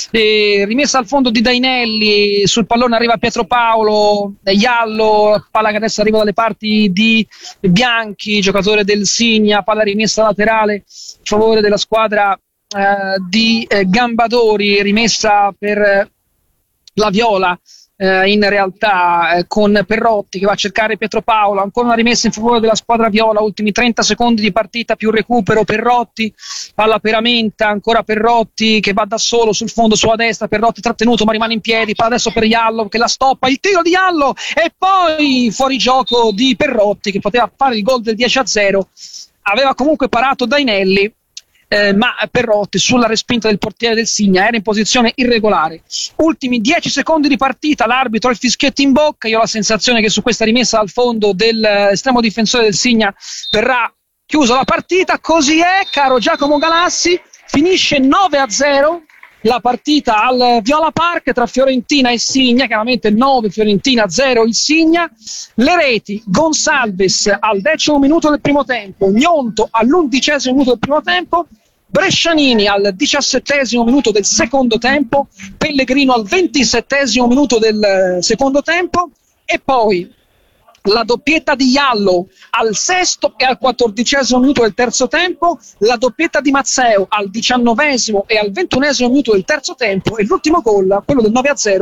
E rimessa al fondo di Dainelli, sul pallone arriva Pietro Paolo, Iallo, palla che adesso arriva dalle parti di Bianchi, giocatore del Signa, palla rimessa laterale in favore della squadra eh, di eh, Gambadori, rimessa per eh, la Viola. Eh, in realtà eh, con Perrotti che va a cercare Pietro Paolo, ancora una rimessa in favore della squadra viola, ultimi trenta secondi di partita più recupero, Perrotti, palla per Amenta, ancora Perrotti che va da solo sul fondo sulla destra, Perrotti trattenuto ma rimane in piedi, palla adesso per Iallo che la stoppa, il tiro di Iallo e poi fuori gioco di Perrotti che poteva fare il gol del dieci a zero, aveva comunque parato Dainelli. Eh, ma Perrotti sulla respinta del portiere del Signa era in posizione irregolare. Ultimi dieci secondi di partita, l'arbitro ha il fischietto in bocca, io ho la sensazione che su questa rimessa al fondo dell'estremo difensore del Signa verrà chiusa la partita, così è, caro Giacomo Galassi, finisce nove a zero la partita al Viola Park tra Fiorentina e Signa, chiaramente nove Fiorentina, zero il Signa. Le reti: Gonçalves al decimo minuto del primo tempo, Gnonto all'undicesimo minuto del primo tempo, Brescianini al diciassettesimo minuto del secondo tempo, Pellegrino al ventisettesimo minuto del secondo tempo e poi la doppietta di Iallo al sesto e al quattordicesimo minuto del terzo tempo, la doppietta di Mazzeo al diciannovesimo e al ventunesimo minuto del terzo tempo e l'ultimo gol, quello del nove a zero,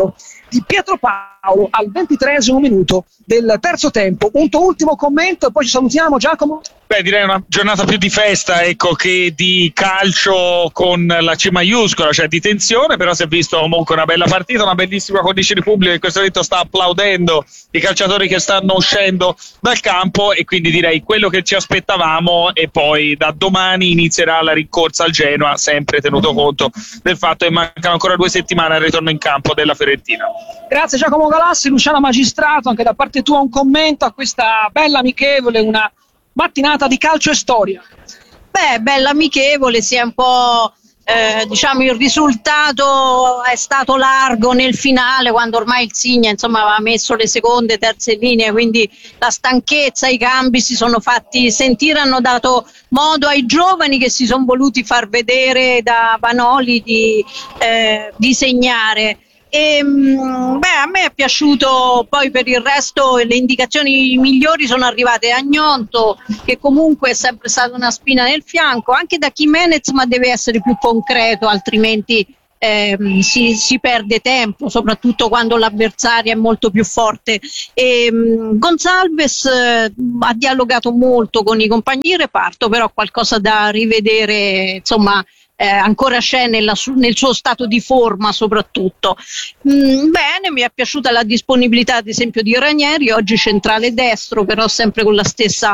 di Pietro Paolo al ventitreesimo minuto del terzo tempo. Un tuo ultimo commento e poi ci salutiamo, Giacomo? Beh, direi una giornata più di festa, ecco, che di calcio con la C maiuscola, cioè di tensione, però si è visto comunque una bella partita, una bellissima condizione di pubblico che in questo momento sta applaudendo i calciatori che stanno uscendo dal campo, e quindi direi quello che ci aspettavamo. E poi da domani inizierà la rincorsa al Genoa, sempre tenuto conto del fatto che mancano ancora due settimane al ritorno in campo della Fiorentina. Grazie Giacomo Galassi. Luciana Magistrato, anche da parte tua un commento a questa bella amichevole, una mattinata di calcio e storia. Beh, bella amichevole, sia un po' eh, diciamo il risultato è stato largo nel finale, quando ormai il Signa insomma aveva messo le seconde, terze linee, quindi la stanchezza, i cambi si sono fatti sentire, hanno dato modo ai giovani che si sono voluti far vedere da Vanoli di, eh, di segnare. E, beh, a me è piaciuto. Poi per il resto le indicazioni migliori sono arrivate a Gnonto, che comunque è sempre stata una spina nel fianco, anche da Jimenez, ma deve essere più concreto, altrimenti eh, si, si perde tempo, soprattutto quando l'avversario è molto più forte. E, um, Gonzalez eh, ha dialogato molto con i compagni di reparto, però qualcosa da rivedere, insomma. Eh, ancora c'è nella su- nel suo stato di forma soprattutto. Mm, bene, mi è piaciuta la disponibilità ad esempio di Ranieri, oggi centrale destro, però sempre con la stessa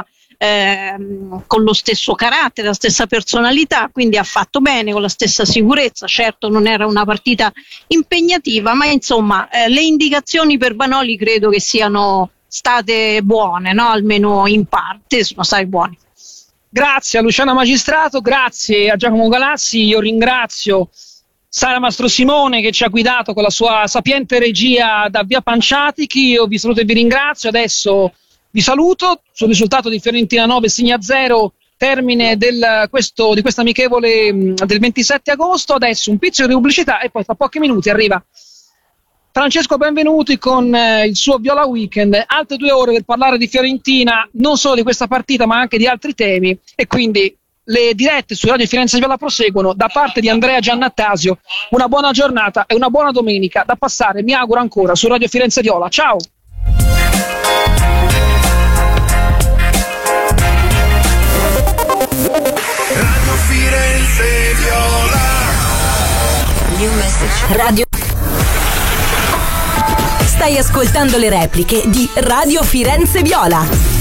ehm, con lo stesso carattere, la stessa personalità, quindi ha fatto bene, con la stessa sicurezza. Certo non era una partita impegnativa, ma insomma eh, le indicazioni per Vanoli credo che siano state buone, no? Almeno in parte sono state buone. Grazie a Luciana Magistrato, grazie a Giacomo Galassi. Io ringrazio Sara Mastro Simone che ci ha guidato con la sua sapiente regia da Via Panciatichi. Io vi saluto e vi ringrazio. Adesso vi saluto sul risultato di Fiorentina nove, Signa zero, termine del, questo, di questa amichevole del ventisette agosto. Adesso un pizzico di pubblicità e poi tra pochi minuti arriva Francesco Benvenuti con eh, il suo Viola Weekend, altre due ore per parlare di Fiorentina, non solo di questa partita ma anche di altri temi, e quindi le dirette su Radio Firenze Viola proseguono. Da parte di Andrea Giannattasio una buona giornata e una buona domenica da passare, mi auguro, ancora su Radio Firenze Viola. Ciao! Radio Firenze Viola. New message. Radio. Stai ascoltando le repliche di Radio Firenze Viola.